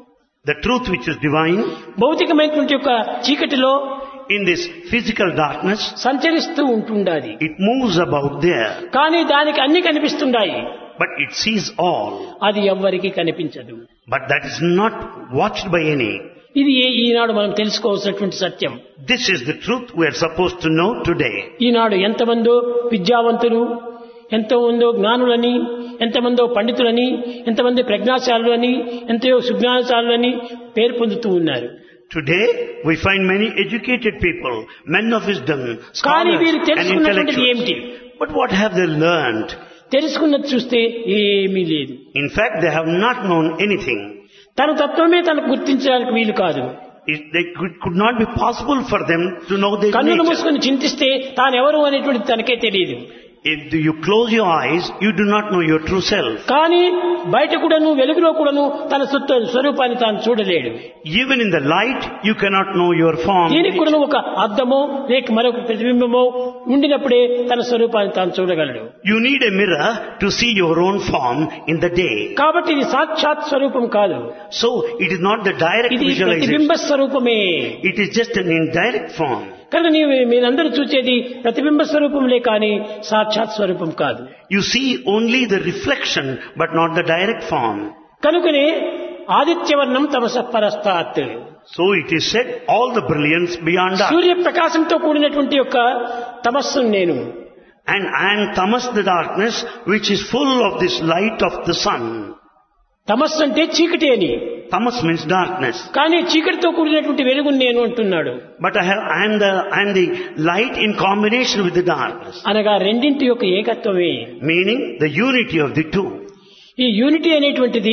[SPEAKER 1] The truth which is divine,
[SPEAKER 2] భౌతికమైనటువంటి యొక్క చీకటిలో
[SPEAKER 1] in this physical darkness,
[SPEAKER 2] సంచరిస్తూ ఉంటుండాలి.
[SPEAKER 1] it moves about there,
[SPEAKER 2] కానీ దానికి అన్ని కనిపిస్తుండాయి,
[SPEAKER 1] but it sees all.
[SPEAKER 2] అది ఎవ్వరికీ కనిపించదు.
[SPEAKER 1] But that is not watched by any.
[SPEAKER 2] ఇది ఈనాడు మనం తెలుసుకోవాల్సినటువంటి సత్యం.
[SPEAKER 1] This is the truth we are supposed to know today.
[SPEAKER 2] ఈనాడు ఎంతమందో విద్యావంతులు, ఎంతమందో జ్ఞానులని, ఎంతమందో పండితులని, ఎంతమంది ప్రజ్ఞాశాలులని, ఎంతో సుజ్ఞానశాలులని పేరు పొందుతూ ఉన్నారు.
[SPEAKER 1] Today we find many educated people, men of wisdom,
[SPEAKER 2] కానీ
[SPEAKER 1] scholars
[SPEAKER 2] వీరు
[SPEAKER 1] and
[SPEAKER 2] తెలుసుకున్నటువంటిది ఏమిటి?
[SPEAKER 1] intellectuals. But what have they learned?
[SPEAKER 2] తెలుసుకున్నది చూస్తే ఏమీ లేదు.
[SPEAKER 1] In fact, they have not known anything.
[SPEAKER 2] తన తత్వమే తనకు గుర్తించడానికి వీలు కాదు.
[SPEAKER 1] It could not be possible for them to know their
[SPEAKER 2] కన్నులు
[SPEAKER 1] nature.
[SPEAKER 2] మూసుకొని చింతిస్తే తానెవరు అనేటువంటిది తనకే తెలియదు.
[SPEAKER 1] If you close your eyes, you do not know your true self.
[SPEAKER 2] కానీ బయట కూడాను వెలుగులో కూడాను తన స్వరూపాన్ని తాను చూడలేడు.
[SPEAKER 1] Even in the light, you cannot know your form.
[SPEAKER 2] దీనికి కూడాను ఒక అద్దమో లేక మరొక ప్రతిబింబమో ఉండినప్పుడే తన స్వరూపాన్ని తాను చూడగలడు.
[SPEAKER 1] You need a mirror to see your own form in the day.
[SPEAKER 2] కాబట్టి ఇది సాక్షాత్ స్వరూపం కాదు.
[SPEAKER 1] So, it is not the direct
[SPEAKER 2] ఇది
[SPEAKER 1] visualization.
[SPEAKER 2] ప్రతిబింబ స్వరూపమే.
[SPEAKER 1] It is just an indirect form.
[SPEAKER 2] కనుక మీరందరూ చూసేది ప్రతిబింబ స్వరూపంలే కానీ సాక్షాత్ స్వరూపం కాదు.
[SPEAKER 1] You see only the reflection, but not the direct form.
[SPEAKER 2] కనుకనే ఆదిత్యవర్ణం తమసః పరస్తాత్.
[SPEAKER 1] So it is said, all the brilliance beyond that.
[SPEAKER 2] సూర్యప్రకాశంతో కూడినటువంటి యొక్క తమస్సు నేను.
[SPEAKER 1] And I am tamas, the darkness, which is full of this light of the sun.
[SPEAKER 2] తమస్సు అంటే చీకటి అని.
[SPEAKER 1] Tamas means darkness.
[SPEAKER 2] కానీ చీకటితో కూడినటువంటి వెలుగు నేను అంటున్నాడు.
[SPEAKER 1] But I am the light in combination with the darkness.
[SPEAKER 2] అనగా రెండింటి యొక్క ఏకత్వమే.
[SPEAKER 1] Meaning the unity of the two.
[SPEAKER 2] ఈ యూనిటీ అనేటువంటిది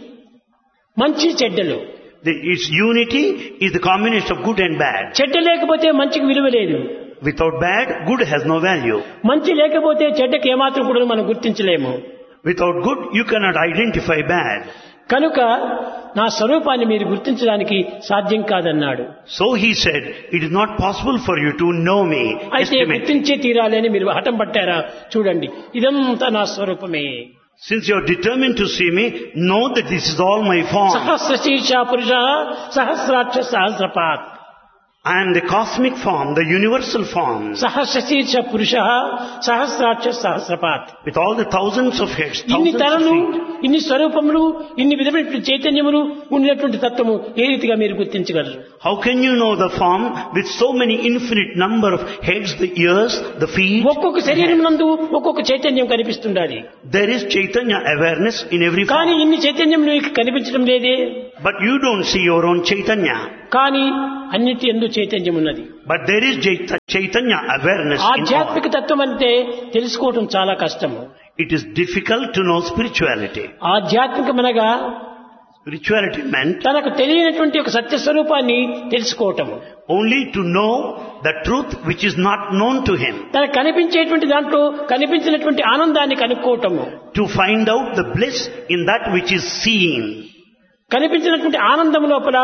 [SPEAKER 2] మంచి చెడ్డలు.
[SPEAKER 1] Its unity is the combination of good and bad.
[SPEAKER 2] చెడ్డ లేకపోతే మంచికి విలువ లేదు.
[SPEAKER 1] Without bad, good has no value.
[SPEAKER 2] మంచి లేకపోతే చెడ్డకి ఏమాత్రం కూడా మనం గుర్తించలేము.
[SPEAKER 1] Without good, you cannot identify bad.
[SPEAKER 2] కనుక నా స్వరూపాన్ని మీరు గుర్తించడానికి సాధ్యం కాదన్నాడు.
[SPEAKER 1] So he said, it is not possible for you to know me.
[SPEAKER 2] అయితే గుర్తించే తీరాలి అని మీరు హఠం పట్టారా? చూడండి, ఇదంతా నా స్వరూపమే.
[SPEAKER 1] Since you are determined to see me, know that this is all my form.
[SPEAKER 2] సహస్రశీర్ష పురుష సహస్రాక్ష సహస్రపాత్.
[SPEAKER 1] I am the cosmic form, the universal form.
[SPEAKER 2] సహస్రశీర్ష పురుష సహస్రాక్ష సహస్రపాత్.
[SPEAKER 1] With all the thousands of heads,
[SPEAKER 2] ఇన్ని
[SPEAKER 1] thousands of
[SPEAKER 2] తరలు,
[SPEAKER 1] feet.
[SPEAKER 2] ఇన్ని స్వరూపములు, ఇన్ని విధమైన చైతన్యములు ఉన్నటువంటి తత్వము ఏ రీతిగా మీరు గుర్తించగలరు?
[SPEAKER 1] How can you know the form with so many infinite number of heads, the ears, the feet?
[SPEAKER 2] ఒక్కొక్క శరీరం నందు ఒక్కొక్క చైతన్యం కనిపిస్తుండాలి.
[SPEAKER 1] There is Chaitanya awareness in every
[SPEAKER 2] కానీ
[SPEAKER 1] form.
[SPEAKER 2] ఇన్ని చైతన్యం నీకు కనిపించడం లేదే.
[SPEAKER 1] But you don't see your own Chaitanya.
[SPEAKER 2] కానీ అన్నిటి యందు చైతన్యం ఉన్నది.
[SPEAKER 1] But there is Chaitanya awareness in all.
[SPEAKER 2] ఆధ్యాత్మిక తత్వం అంటే తెలుసుకోవడం చాలా కష్టము.
[SPEAKER 1] It is difficult to know spirituality.
[SPEAKER 2] ఆధ్యాత్మికమనగా
[SPEAKER 1] Spirituality meant
[SPEAKER 2] తనకు తెలియనటువంటి ఒక సత్య స్వరూపాన్ని తెలుసుకోవటము.
[SPEAKER 1] only to know the truth which is not known to him.
[SPEAKER 2] తనకు కనిపించేటువంటి దాంట్లో కనిపించినటువంటి ఆనందాన్ని కనుక్కోవటము.
[SPEAKER 1] To find out the bliss in that which is seen.
[SPEAKER 2] కనిపించినటువంటి ఆనందం లోపల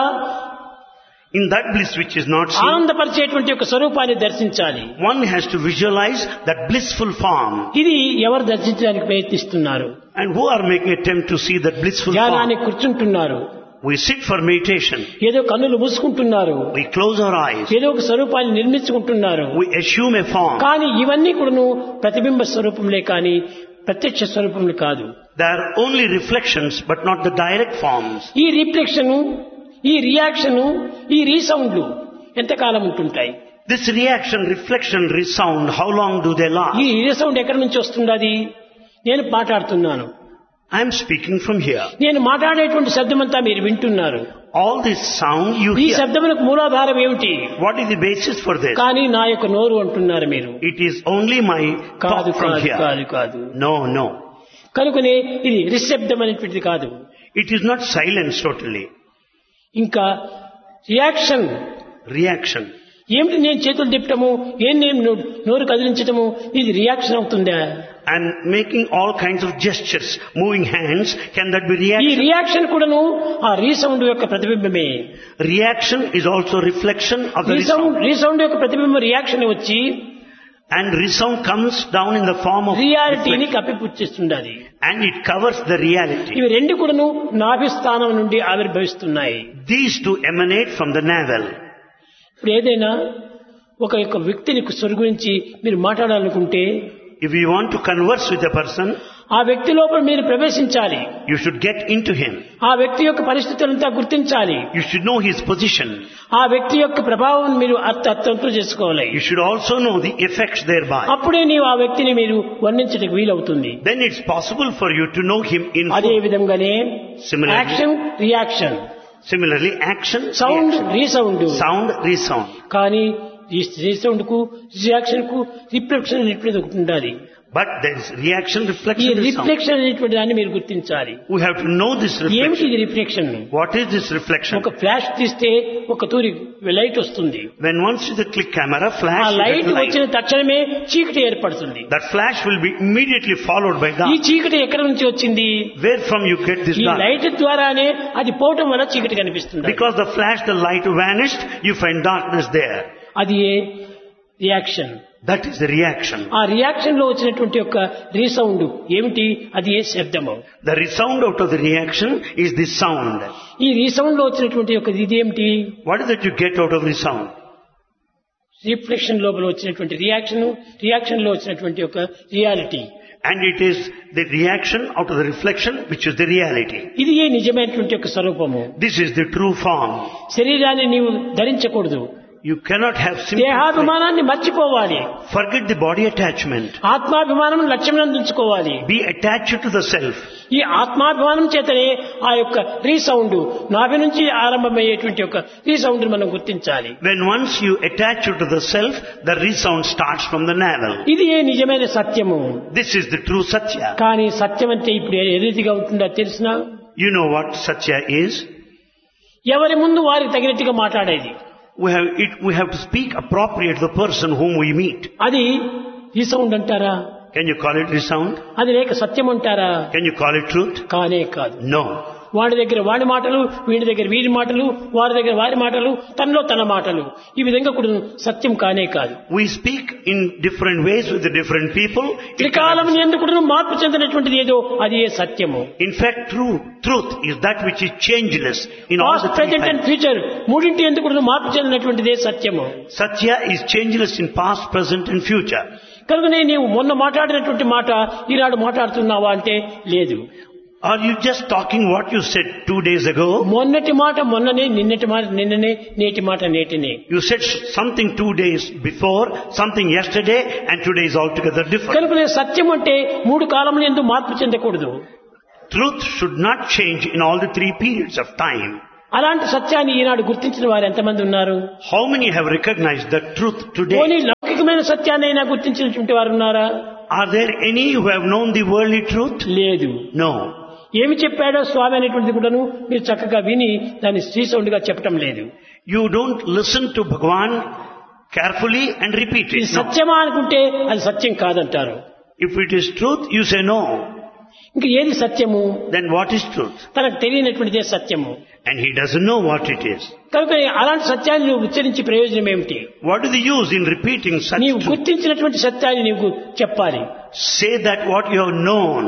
[SPEAKER 1] In that bliss which is not seen,
[SPEAKER 2] ఆనందపరిచేటువంటి ఒక స్వరూపాన్ని దర్శించాలి.
[SPEAKER 1] one has to visualize that blissful form.
[SPEAKER 2] ఇది ఎవరు దర్శించడానికి ప్రయత్నిస్తున్నారు?
[SPEAKER 1] And who are making attempt to see that blissful
[SPEAKER 2] ధ్యానానికి
[SPEAKER 1] form?
[SPEAKER 2] కూర్చుంటున్నారు.
[SPEAKER 1] We sit for meditation.
[SPEAKER 2] ఏదో కన్నులు మూసుకుంటున్నారు.
[SPEAKER 1] We close our eyes.
[SPEAKER 2] ఏదో ఒక స్వరూపాన్ని నిర్మించుకుంటున్నారు.
[SPEAKER 1] We assume a form.
[SPEAKER 2] కానీ ఇవన్నీ కూడాను ప్రతిబింబ స్వరూపంలే కానీ ప్రత్యక్ష స్వరూపములు కాదు.
[SPEAKER 1] They are only reflections but not the direct forms.
[SPEAKER 2] ఈ రిఫ్లెక్షన్, ఈ రియాక్షన్, ఈ రీసౌండ్లు ఎంతకాలం ఉంటుంటాయి?
[SPEAKER 1] This reaction, reflection, resound, how long do they last?
[SPEAKER 2] ఈ రీసౌండ్ ఎక్కడి నుంచి వస్తున్నది? నేను మాట్లాడుతున్నాను.
[SPEAKER 1] I am speaking from here.
[SPEAKER 2] నేను మాట్లాడేటువంటి శబ్దమంతా మీరు వింటున్నారు.
[SPEAKER 1] All this sound you
[SPEAKER 2] ఈ
[SPEAKER 1] hear.
[SPEAKER 2] శబ్దములకు మూలాధారం ఏమిటి?
[SPEAKER 1] What is the basis for this?
[SPEAKER 2] కానీ నా యొక్క నోరు అంటున్నారు మీరు.
[SPEAKER 1] It is only my
[SPEAKER 2] కాదు
[SPEAKER 1] talk from
[SPEAKER 2] కాదు
[SPEAKER 1] here.
[SPEAKER 2] కాదు కాదు.
[SPEAKER 1] No.
[SPEAKER 2] కనుకనే ఇది నిశ్శబ్దం అనేటువంటిది కాదు.
[SPEAKER 1] It is not silence totally.
[SPEAKER 2] ఇంకా రియాక్షన్.
[SPEAKER 1] Reaction.
[SPEAKER 2] ఏమిటి నేను చేతులు తిప్పటము, ఏం నేను నోరు కదిలించటము, ఇది రియాక్షన్ అవుతుందా?
[SPEAKER 1] And making all kinds of gestures, moving hands, can that be
[SPEAKER 2] ఈ
[SPEAKER 1] reaction?
[SPEAKER 2] రియాక్షన్ కూడాను ఆ రీసౌండ్ యొక్క ప్రతిబింబమే.
[SPEAKER 1] Reaction is also reflection of the resound.
[SPEAKER 2] Resound యొక్క ప్రతిబింబం రియాక్షన్ వచ్చి
[SPEAKER 1] And resound comes down in the form of
[SPEAKER 2] రియాలిటీని
[SPEAKER 1] reflection.
[SPEAKER 2] కప్పిపుచ్చిస్తుండాలి.
[SPEAKER 1] And it covers the reality.
[SPEAKER 2] ఇవి రెండు కూడాను నాభి స్థానం నుండి ఆవిర్భవిస్తున్నాయి.
[SPEAKER 1] These two emanate from the navel.
[SPEAKER 2] ఇప్పుడు ఏదైనా ఒక వ్యక్తిని గురించి మీరు మాట్లాడాలనుకుంటే
[SPEAKER 1] If you want to converse with a person,
[SPEAKER 2] ఆ వ్యక్తి లోపల మీరు ప్రవేశించాలి.
[SPEAKER 1] you should get into him.
[SPEAKER 2] ఆ వ్యక్తి యొక్క పరిస్థితులంతా గుర్తించాలి.
[SPEAKER 1] You should know his position.
[SPEAKER 2] ఆ వ్యక్తి యొక్క ప్రభావం మీరు అర్థం చేసుకోవాలి.
[SPEAKER 1] You should also know the effects thereby.
[SPEAKER 2] అప్పుడే నీవు ఆ వ్యక్తిని మీరు వర్ణించడానికి వీలవుతుంది.
[SPEAKER 1] Then it's possible for you to know him in
[SPEAKER 2] అదే
[SPEAKER 1] full.
[SPEAKER 2] విధంగానే
[SPEAKER 1] Similarly-
[SPEAKER 2] action reaction,
[SPEAKER 1] Similarly, action,
[SPEAKER 2] sound
[SPEAKER 1] reaction.
[SPEAKER 2] Resound.
[SPEAKER 1] Sound, resound.
[SPEAKER 2] కానీ ఈ రీసౌండ్ కు రియాక్షన్ కు రిఫ్లెక్షన్ అనేటువంటిది ఒకటి ఉండాలి.
[SPEAKER 1] But there is reaction,
[SPEAKER 2] ఈ
[SPEAKER 1] reflection, resound.
[SPEAKER 2] రిఫ్లెక్షన్ అనేటువంటి దాన్ని మీరు గుర్తించాలి.
[SPEAKER 1] We have to know this
[SPEAKER 2] ఏమిటి
[SPEAKER 1] reflection.
[SPEAKER 2] ఇది reflection?
[SPEAKER 1] What is this reflection?
[SPEAKER 2] ఒక ఫ్లాష్ తీస్తే ఒక తూరి లైట్ వస్తుంది.
[SPEAKER 1] When once you click camera,
[SPEAKER 2] ఆ
[SPEAKER 1] flash, you
[SPEAKER 2] లైట్
[SPEAKER 1] get
[SPEAKER 2] వచ్చిన
[SPEAKER 1] light.
[SPEAKER 2] తక్షణమే చీకటి ఏర్పడుతుంది.
[SPEAKER 1] That flash will be immediately followed by
[SPEAKER 2] ఈ
[SPEAKER 1] dark.
[SPEAKER 2] చీకటి ఎక్కడి నుంచి వచ్చింది?
[SPEAKER 1] Where from you get this
[SPEAKER 2] ఈ
[SPEAKER 1] dark?
[SPEAKER 2] లైట్ ద్వారానే అది పోవటం వల్ల చీకటి కనిపిస్తుంది.
[SPEAKER 1] Because the flash, the light vanished, you find darkness there.
[SPEAKER 2] అది reaction.
[SPEAKER 1] That is the reaction.
[SPEAKER 2] ఆ రియాక్షన్ లో వచ్చినటువంటి యొక్క రీసౌండ్ ఏమిటి? అది ఏ శబ్దము.
[SPEAKER 1] The resound out of the reaction is the sound.
[SPEAKER 2] ఈ రీసౌండ్ లో వచ్చినటువంటి యొక్క ఇదేమిటి?
[SPEAKER 1] What is that you get out of resound?
[SPEAKER 2] Reflection లోపల వచ్చినటువంటి రియాక్షన్, రియాక్షన్ లో వచ్చినటువంటి యొక్క reality.
[SPEAKER 1] And it is the reaction out of the reflection which is the reality.
[SPEAKER 2] ఇది ఏ నిజమైనటువంటి యొక్క స్వరూపము.
[SPEAKER 1] This is the true form.
[SPEAKER 2] శరీరాన్ని నీవు ధరించకూడదు.
[SPEAKER 1] You cannot have simple.
[SPEAKER 2] దేహాభిమానాన్ని మర్చిపోవాలి.
[SPEAKER 1] Forget the body attachment.
[SPEAKER 2] ఆత్మాభిమానం లక్ష్యం ఉంచుకోవాలి.
[SPEAKER 1] Be attached to the self.
[SPEAKER 2] ఈ ఆత్మాభిమానం చేతనే ఆ యొక్క రీసౌండ్ నాభి నుంచి ఆరంభమయ్యేటువంటి యొక్క రీసౌండ్ మనం గుర్తించాలి.
[SPEAKER 1] When once you attach to the self, the resound starts from the navel.
[SPEAKER 2] ఇది ఏ నిజమైన సత్యము.
[SPEAKER 1] This is the true Satya.
[SPEAKER 2] కానీ సత్యం అంటే ఇప్పుడు ఏ రీతిగా ఉంటుందో తెలిసినా
[SPEAKER 1] You know what Satya is?
[SPEAKER 2] ఎవరి ముందు వారికి తగినట్టుగా మాట్లాడేది.
[SPEAKER 1] We have to speak appropriate to the person whom we meet.
[SPEAKER 2] అది రీసౌండ్ అంటారా?
[SPEAKER 1] Can you call it resound?
[SPEAKER 2] అది లేక సత్యం అంటారా?
[SPEAKER 1] Can you call it truth?
[SPEAKER 2] కానే కాదు.
[SPEAKER 1] No.
[SPEAKER 2] వాడి దగ్గర వాడి మాటలు, వీడి దగ్గర వీడి మాటలు, వారి దగ్గర వారి మాటలు, తనలో తన మాటలు, ఈ విధంగా కూడా సత్యం కానే కాదు.
[SPEAKER 1] We speak in different ways with the different people.
[SPEAKER 2] త్రికాలం ఎందుకు మార్పు చెందినటువంటిది ఏదో అది ఏ సత్యము.
[SPEAKER 1] In fact, truth is that which is changeless in all
[SPEAKER 2] past,
[SPEAKER 1] the three
[SPEAKER 2] present and
[SPEAKER 1] times.
[SPEAKER 2] Future మూడింటి ఎందుకు మార్పు చెందినటువంటిదే సత్యము.
[SPEAKER 1] Satya is changeless in past, present and future.
[SPEAKER 2] కనుకనే నీవు మొన్న మాట్లాడినటువంటి మాట ఈనాడు మాట్లాడుతున్నావా అంటే లేదు.
[SPEAKER 1] Are you just talking what you said 2 days ago?
[SPEAKER 2] మొన్నటి మాట మొన్ననే, నిన్నటి మాట నిన్ననే, నేటి మాట నేటినే.
[SPEAKER 1] You said something 2 days before, something yesterday, and today is altogether different.
[SPEAKER 2] కనుకనే సత్యం అంటే మూడు కాలములు ఎందుకు మార్పు చెందకూడదు.
[SPEAKER 1] Truth should not change in all the 3 periods of time.
[SPEAKER 2] అలాంటి సత్యాన్ని ఈనాడు గుర్తించిన వారు ఎంతమంది ఉన్నారు?
[SPEAKER 1] How many have recognized the truth
[SPEAKER 2] పోనీ
[SPEAKER 1] today?
[SPEAKER 2] లౌకికమైన సత్యాన్నైనా గుర్తించినటువంటి వారు ఉన్నారా?
[SPEAKER 1] Are there any who have known the worldly truth?
[SPEAKER 2] లేదు.
[SPEAKER 1] No.
[SPEAKER 2] ఏమి చెప్పాడో స్వామి అనేటువంటిది కూడాను మీరు చక్కగా విని దాన్ని శ్రీసౌండ్ గా చెప్పడం లేదు.
[SPEAKER 1] You don't listen to Bhagavan carefully and repeat
[SPEAKER 2] ఇది
[SPEAKER 1] it. No.
[SPEAKER 2] సత్యమా అనుకుంటే అది సత్యం కాదంటారు.
[SPEAKER 1] If it is truth, you say no.
[SPEAKER 2] ఇంక ఏది సత్యము?
[SPEAKER 1] Then what is truth?
[SPEAKER 2] తనకు తెలియనటువంటిదే సత్యము.
[SPEAKER 1] And he doesn't know what it is.
[SPEAKER 2] కనుక అలాంటి సత్యాన్ని నువ్వు ఉచ్చరించి ప్రయోజనం ఏమిటి?
[SPEAKER 1] What is the use in repeating such
[SPEAKER 2] నీవు
[SPEAKER 1] truth?
[SPEAKER 2] గుర్తించినటువంటి సత్యాన్ని నీవు చెప్పాలి.
[SPEAKER 1] Say that what you have known.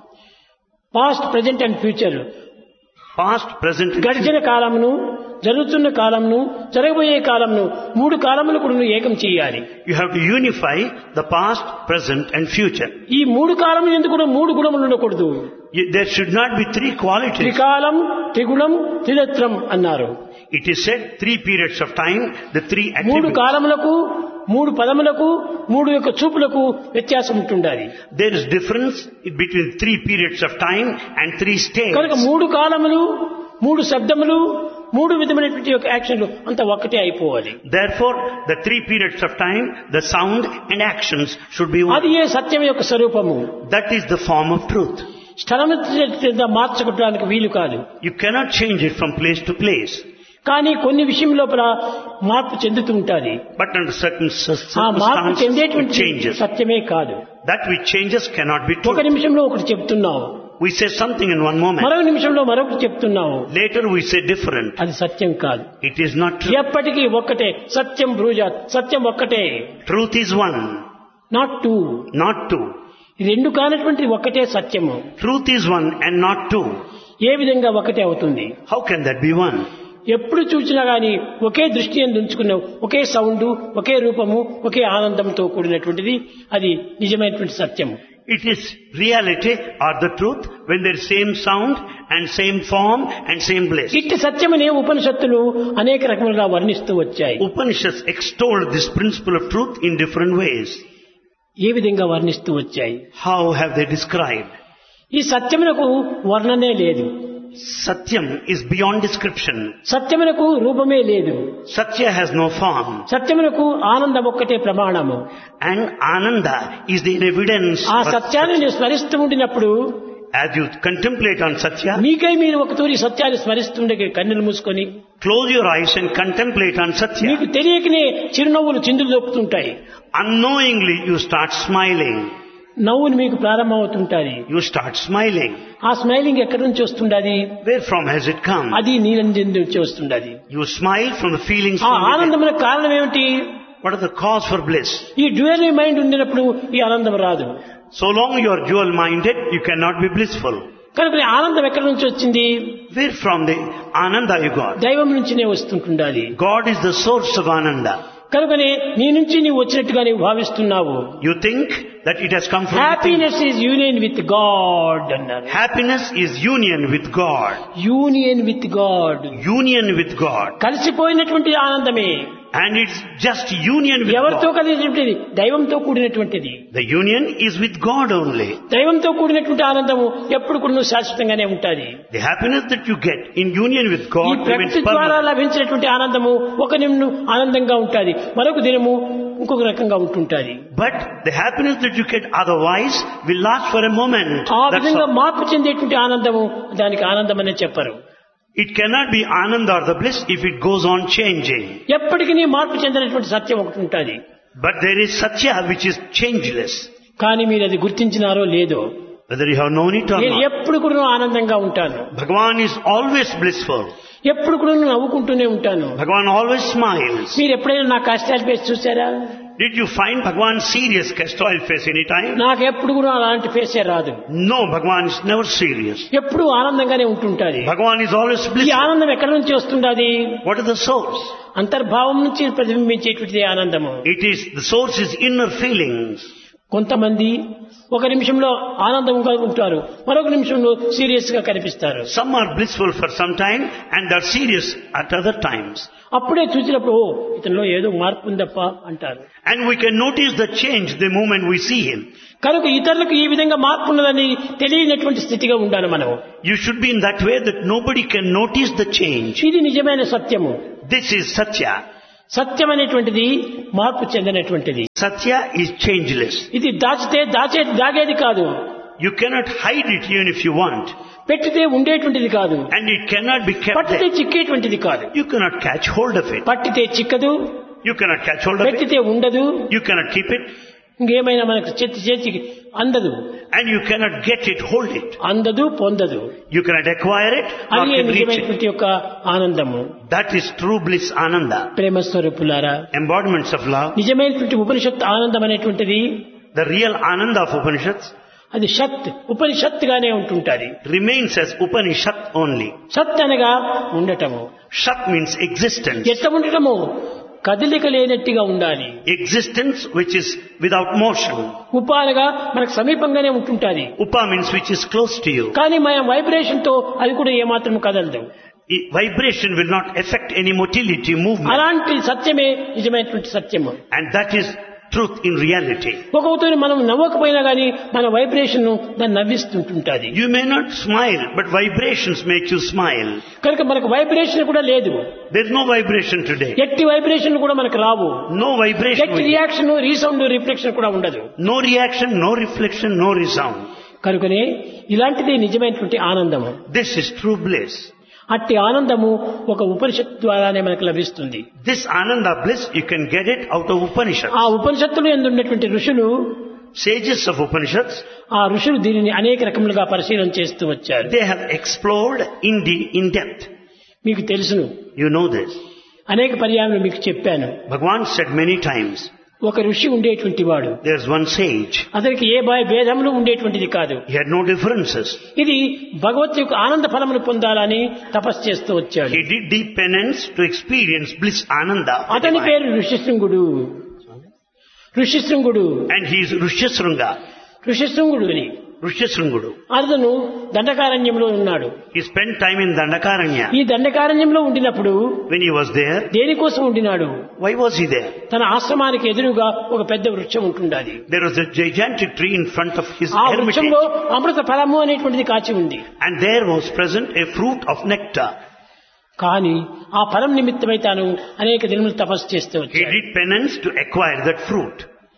[SPEAKER 2] Past, present and future,
[SPEAKER 1] Past, present and
[SPEAKER 2] గడిచిన కాలమును, జరుగుతున్న కాలమును, జరగబోయే కాలమును, మూడు కాలములు కూడా నువ్వు ఏకం చేయాలి.
[SPEAKER 1] You have to unify the past, present and future.
[SPEAKER 2] ఈ మూడు కాలములు ఎందుకు కూడా మూడు గుణములు ఉండకూడదు.
[SPEAKER 1] There should not be 3 qualities.
[SPEAKER 2] త్రికాలం, త్రిగుణం, త్రిరత్నం అన్నారు.
[SPEAKER 1] It is said 3 periods of time, the 3
[SPEAKER 2] మూడు
[SPEAKER 1] attributes.
[SPEAKER 2] కాలములకు, మూడు పదములకు, మూడు యొక్క చూపులకు వ్యత్యాసం ఉంటుండాలి.
[SPEAKER 1] There is difference between 3 periods of time and 3
[SPEAKER 2] కనుక
[SPEAKER 1] states.
[SPEAKER 2] మూడు కాలములు, మూడు శబ్దములు, మూడు విధమైనటువంటి యొక్క యాక్షన్లు అంత ఒక్కటే అయిపోవాలి.
[SPEAKER 1] Therefore, the 3 periods of time, the sound and actions should be
[SPEAKER 2] అది
[SPEAKER 1] one.
[SPEAKER 2] ఏ సత్యం యొక్క స్వరూపము.
[SPEAKER 1] That is the form of truth.
[SPEAKER 2] స్థలము మార్చుకోవడానికి వీలు కాదు.
[SPEAKER 1] You cannot change it from place to place.
[SPEAKER 2] కానీ కొన్ని విషయం లోపల మార్పు చెందుతూ ఉంటుంది.
[SPEAKER 1] But under certain
[SPEAKER 2] ఆ మార్పు
[SPEAKER 1] circumstances, it
[SPEAKER 2] చెందేటువంటి
[SPEAKER 1] changes.
[SPEAKER 2] సత్యమే కాదు.
[SPEAKER 1] That which changes cannot be
[SPEAKER 2] ఒక
[SPEAKER 1] true.
[SPEAKER 2] నిమిషంలో ఒకటి చెప్తున్నావు,
[SPEAKER 1] We say something in one moment.
[SPEAKER 2] మరొక నిమిషంలో మరొకటి చెప్తున్నావు,
[SPEAKER 1] Later we say different.
[SPEAKER 2] అది సత్యం కాదు.
[SPEAKER 1] It is not true.
[SPEAKER 2] ఎప్పటికీ ఒక్కటే. సత్యం బ్రూజాత్, సత్యం ఒక్కటే.
[SPEAKER 1] Truth is one.
[SPEAKER 2] Not two.
[SPEAKER 1] not two.
[SPEAKER 2] రెండు కానటువంటి ఒక్కటే సత్యము.
[SPEAKER 1] Truth is one and not two.
[SPEAKER 2] ఏ విధంగా ఒకటే అవుతుంది?
[SPEAKER 1] How can that be one?
[SPEAKER 2] ఎప్పుడు చూసినా గాని ఒకే దృష్టి యందు ఉంచుకున్న ఒకే సౌండ్, ఒకే రూపము, ఒకే ఆనందంతో కూడినటువంటిది అది నిజమైనటువంటి సత్యము.
[SPEAKER 1] It is reality or the truth when there is same sound and same form and same bliss.
[SPEAKER 2] ఇట్టి సత్యమనే ఉపనిషత్తులు అనేక రకములుగా వర్ణిస్తూ వచ్చాయి.
[SPEAKER 1] Upanishads extolled this principle of truth in different ways.
[SPEAKER 2] ఏ విధంగా వర్ణిస్తూ వచ్చాయి?
[SPEAKER 1] How have they described?
[SPEAKER 2] ఈ సత్యమునకు వర్ణనే లేదు.
[SPEAKER 1] Satyam is beyond description.
[SPEAKER 2] సత్యమునకు రూపమే లేదు.
[SPEAKER 1] Satya has no form.
[SPEAKER 2] సత్యమునకు ఆనందం ఒక్కటే ప్రమాణము.
[SPEAKER 1] And Ananda is the evidence.
[SPEAKER 2] ఆ
[SPEAKER 1] for
[SPEAKER 2] సత్యాన్ని నేను స్మరిస్తూ ఉండినప్పుడు
[SPEAKER 1] As you contemplate on Satya,
[SPEAKER 2] మీకై మీరు ఒక తూరి సత్యాన్ని స్మరిస్తుండే కన్నులు మూసుకొని
[SPEAKER 1] close your eyes and contemplate on Satya.
[SPEAKER 2] మీకు తెలియకనే చిరునవ్వులు చిందులు దొక్కుతుంటాయి.
[SPEAKER 1] Unknowingly you start smiling.
[SPEAKER 2] నవ్వులు మీకు ప్రారంభమవుతుంటాయి.
[SPEAKER 1] You start smiling.
[SPEAKER 2] ఆ స్మైలింగ్ ఎక్కడి నుంచి వస్తుండది?
[SPEAKER 1] Where from has it come?
[SPEAKER 2] అది నీలంజన్ నుంచి వస్తుండది.
[SPEAKER 1] You smile from the feelings
[SPEAKER 2] ఆ
[SPEAKER 1] from within.
[SPEAKER 2] ఆనందమునకు కారణం ఏమిటి?
[SPEAKER 1] What is the cause for bliss?
[SPEAKER 2] ఈ డ్యూయల్ మైండ్ ఉండినప్పుడు ఈ ఆనందం రాదు.
[SPEAKER 1] So long you are dual minded, you cannot be blissful.
[SPEAKER 2] కనుక ఈ ఆనందం ఎక్కడి నుంచి వచ్చింది?
[SPEAKER 1] Where from the Ananda you got?
[SPEAKER 2] దైవం నుంచినే వస్తుంటుండాలి.
[SPEAKER 1] God is the source of Ananda.
[SPEAKER 2] కనుకనే నీ నుంచి నీవు వచ్చినట్టుగా నీవు భావిస్తున్నావు.
[SPEAKER 1] You think that it has come from within.
[SPEAKER 2] Happiness is union with God అన్నారు.
[SPEAKER 1] Happiness is union with God.
[SPEAKER 2] Union with God.
[SPEAKER 1] Union with God.
[SPEAKER 2] కలిసిపోయినటువంటి ఆనందమే.
[SPEAKER 1] And it's just union with
[SPEAKER 2] ఎవరితో
[SPEAKER 1] God.
[SPEAKER 2] కలిసినటువంటిది? దైవంతో కూడినటువంటిది.
[SPEAKER 1] The union is with God only.
[SPEAKER 2] దైవంతో కూడినటువంటి ఆనందము ఎప్పుడు కూడా శాశ్వతంగానే ఉంటుంది.
[SPEAKER 1] The happiness that you get in union with
[SPEAKER 2] ఈ
[SPEAKER 1] God remains
[SPEAKER 2] ప్రకృతి ద్వారా
[SPEAKER 1] permanent.
[SPEAKER 2] లభించినటువంటి ఆనందము ఒక నిమిషం ఆనందంగా ఉంటుంది, మరొక దినము ఇంకొక రకంగా ఉంటుంటుంది.
[SPEAKER 1] But the happiness that you get otherwise will last for a moment.
[SPEAKER 2] ఆ
[SPEAKER 1] That's
[SPEAKER 2] విధంగా
[SPEAKER 1] all.
[SPEAKER 2] మార్పు చెందేటువంటి ఆనందము దానికి ఆనందం అనే చెప్పరు.
[SPEAKER 1] It cannot be Ananda or the bliss if it goes on changing.
[SPEAKER 2] ఎప్పటికీ మార్పు చెందినటువంటి సత్యం ఒకటి ఉంటుంది.
[SPEAKER 1] But there is Satya which is changeless.
[SPEAKER 2] కానీ మీరు అది గుర్తించినారో లేదో,
[SPEAKER 1] Whether you have known it or
[SPEAKER 2] నేను
[SPEAKER 1] not.
[SPEAKER 2] ఎప్పుడు కూడా ఆనందంగా ఉంటాను.
[SPEAKER 1] Bhagavan is always blissful.
[SPEAKER 2] ఎప్పుడు కూడా నవ్వుకుంటూనే ఉంటాను.
[SPEAKER 1] Bhagavan always smiles.
[SPEAKER 2] మీరు ఎప్పుడైనా నా కష్టాలు ఫేస్ చూసారా?
[SPEAKER 1] Did you find Bhagavan serious castor face any time?
[SPEAKER 2] నాకు ఎప్పుడు కూడా అలాంటి ఫేసే రాదు.
[SPEAKER 1] No, Bhagavan is never serious.
[SPEAKER 2] ఎప్పుడు ఆనందంగానే ఉంటుంటాది.
[SPEAKER 1] Bhagavan is always
[SPEAKER 2] ఈ
[SPEAKER 1] blissful.
[SPEAKER 2] ఆనందం ఎక్కడి నుంచి వస్తుండాది?
[SPEAKER 1] What is the source?
[SPEAKER 2] అంతర్భావం నుంచి ప్రతిబింబించేటువంటిది ఆనందము.
[SPEAKER 1] It is, the source is inner feelings.
[SPEAKER 2] కొంతమంది ఒక నిమిషంలో ఆనందంగా ఉంటారు, మరొక నిమిషంలో సీరియస్ గా కనిపిస్తారు.
[SPEAKER 1] Some are blissful for some time and are serious at other times.
[SPEAKER 2] అప్పుడే చూసినప్పుడు ఓ ఇతనిలో ఏదో మార్పు ఉందప్ప అంటారు.
[SPEAKER 1] And we can notice the change the moment we see him.
[SPEAKER 2] కనుక ఇతరులకు ఈ విధంగా మార్పు ఉన్నదని తెలియనటువంటి స్థితిగా ఉండాలి మనం.
[SPEAKER 1] You should be in that way that nobody can notice the change.
[SPEAKER 2] ఇది నిజమైన సత్యము.
[SPEAKER 1] This is Satya.
[SPEAKER 2] సత్యం అనేటువంటిది మార్పు చెందినటువంటిది.
[SPEAKER 1] Satya is changeless.
[SPEAKER 2] ఇది దాచితే దాగేది కాదు,
[SPEAKER 1] You cannot hide it even if you want.
[SPEAKER 2] పెట్టితే ఉండేటువంటిది కాదు,
[SPEAKER 1] And it cannot be kept
[SPEAKER 2] పట్టితే
[SPEAKER 1] there.
[SPEAKER 2] చిక్కేటువంటిది కాదు.
[SPEAKER 1] You cannot catch hold of it.
[SPEAKER 2] పట్టితే చిక్కదు,
[SPEAKER 1] You cannot catch hold of it.
[SPEAKER 2] పెట్టితే ఉండదు,
[SPEAKER 1] You cannot keep it.
[SPEAKER 2] ఇంకేమైనా మనకు చేతికి అందదు.
[SPEAKER 1] And you cannot get it, hold it.
[SPEAKER 2] అందదు, పొందదు.
[SPEAKER 1] You cannot acquire it or
[SPEAKER 2] అది
[SPEAKER 1] can reach it.
[SPEAKER 2] నిజమైనటువంటి యొక్క ఆనందము.
[SPEAKER 1] That is true bliss Ananda.
[SPEAKER 2] ప్రేమ స్వరూపులారా,
[SPEAKER 1] Embodiments of love.
[SPEAKER 2] నిజమైనటువంటి ఉపనిషత్ ఆనందం అనేటువంటిది
[SPEAKER 1] The real Ananda of Upanishads
[SPEAKER 2] అది sheath ఉపనిషత్తుగానే ఉంటుంటది.
[SPEAKER 1] remains as Upanishad only.
[SPEAKER 2] సత్ అనగా ఉండటము.
[SPEAKER 1] Shat means existence.
[SPEAKER 2] ఎట్లా ఉండటము? కదలిక లేనట్టుగా ఉండాలి.
[SPEAKER 1] Existence which is without motion.
[SPEAKER 2] ఉప అనగా మనకు సమీపంగానే ఉంటుంటది,
[SPEAKER 1] Upa means which is close to you.
[SPEAKER 2] కానీ మన వైబ్రేషన్ తో అది కూడా ఏమాత్రం కదలదు.
[SPEAKER 1] Vibration will not affect any motility, movement.
[SPEAKER 2] అలాంటి సత్యమే నిజమైనటువంటి సత్యము.
[SPEAKER 1] And that is truth in reality.
[SPEAKER 2] ఒక్కొక్కరు మనం నవ్వకపోయినా గానీ మన వైబ్రేషన్ దాన్ని నవ్విస్తుంటుంటది.
[SPEAKER 1] You may not smile, but vibrations make you smile.
[SPEAKER 2] కనుక మనకు వైబ్రేషన్ కూడా లేదు.
[SPEAKER 1] There is no vibration today.
[SPEAKER 2] ఎట్టి వైబ్రేషన్ కూడా మనకు రావు.
[SPEAKER 1] No vibration.
[SPEAKER 2] ఎట్టి రియాక్షన్, రీసౌండ్, రిఫ్లెక్షన్ కూడా ఉండదు.
[SPEAKER 1] No reaction, no reflection, no resound.
[SPEAKER 2] కనుకనే ఇలాంటిదే నిజమైనటువంటి ఆనందము.
[SPEAKER 1] This is true bliss.
[SPEAKER 2] అట్టి ఆనందము ఒక ఉపనిషత్ ద్వారానే మనకు లభిస్తుంది.
[SPEAKER 1] This Ananda bliss, you can get it out of Upanishads.
[SPEAKER 2] ఆ ఉపనిషత్తులు యందు ఉన్నటువంటి ఋషులు,
[SPEAKER 1] Sages of Upanishads,
[SPEAKER 2] ఆ ఋషులు దీనిని అనేక రకములుగా పరిశీలన చేస్తూ వచ్చారు.
[SPEAKER 1] they have explored in depth.
[SPEAKER 2] మీకు తెలుసును,
[SPEAKER 1] You know this.
[SPEAKER 2] అనేక పర్యాయాలు మీకు చెప్పాను.
[SPEAKER 1] Bhagavan said many times,
[SPEAKER 2] ఒక ఋషి ఉండేటువంటి వాడు.
[SPEAKER 1] There's one sage.
[SPEAKER 2] అతనికి ఏ భేదములు ఉండేటువంటిది కాదు.
[SPEAKER 1] He had no differences.
[SPEAKER 2] ఇది భగవత్ యొక్క ఆనంద ఫలమును పొందాలని తపస్సు చేస్తూ వచ్చాడు.
[SPEAKER 1] He did deep penance to experience bliss ananda.
[SPEAKER 2] అతని పేరు ఋషిశృంగుడు. ఋషిశృంగుడు.
[SPEAKER 1] And he is Rishyasringa.
[SPEAKER 2] ఋషిశృంగుడు అని.
[SPEAKER 1] Rishyasringudu.
[SPEAKER 2] అతను దండకారణ్యంలో ఉన్నాడు.
[SPEAKER 1] He spent time in Dandakaranya.
[SPEAKER 2] ఈ దండకారణ్యంలో ఉండినప్పుడు
[SPEAKER 1] When he was there,
[SPEAKER 2] దేనికోసం ఉండినాడు?
[SPEAKER 1] why was he there?
[SPEAKER 2] తన ఆశ్రమానికి ఎదురుగా ఒక పెద్ద వృక్షం ఉంటుండాలి.
[SPEAKER 1] There was a gigantic tree in front of his
[SPEAKER 2] ఆ
[SPEAKER 1] hermitage.
[SPEAKER 2] వృక్షంలో అమృత ఫలము అనేటువంటిది కాచి ఉంది.
[SPEAKER 1] And there was present a fruit of nectar.
[SPEAKER 2] కానీ ఆ ఫలం నిమిత్తమై తాను అనేక దినములు తపస్సు చేస్తూ
[SPEAKER 1] He
[SPEAKER 2] వచ్చాడు.
[SPEAKER 1] did penance to acquire that fruit.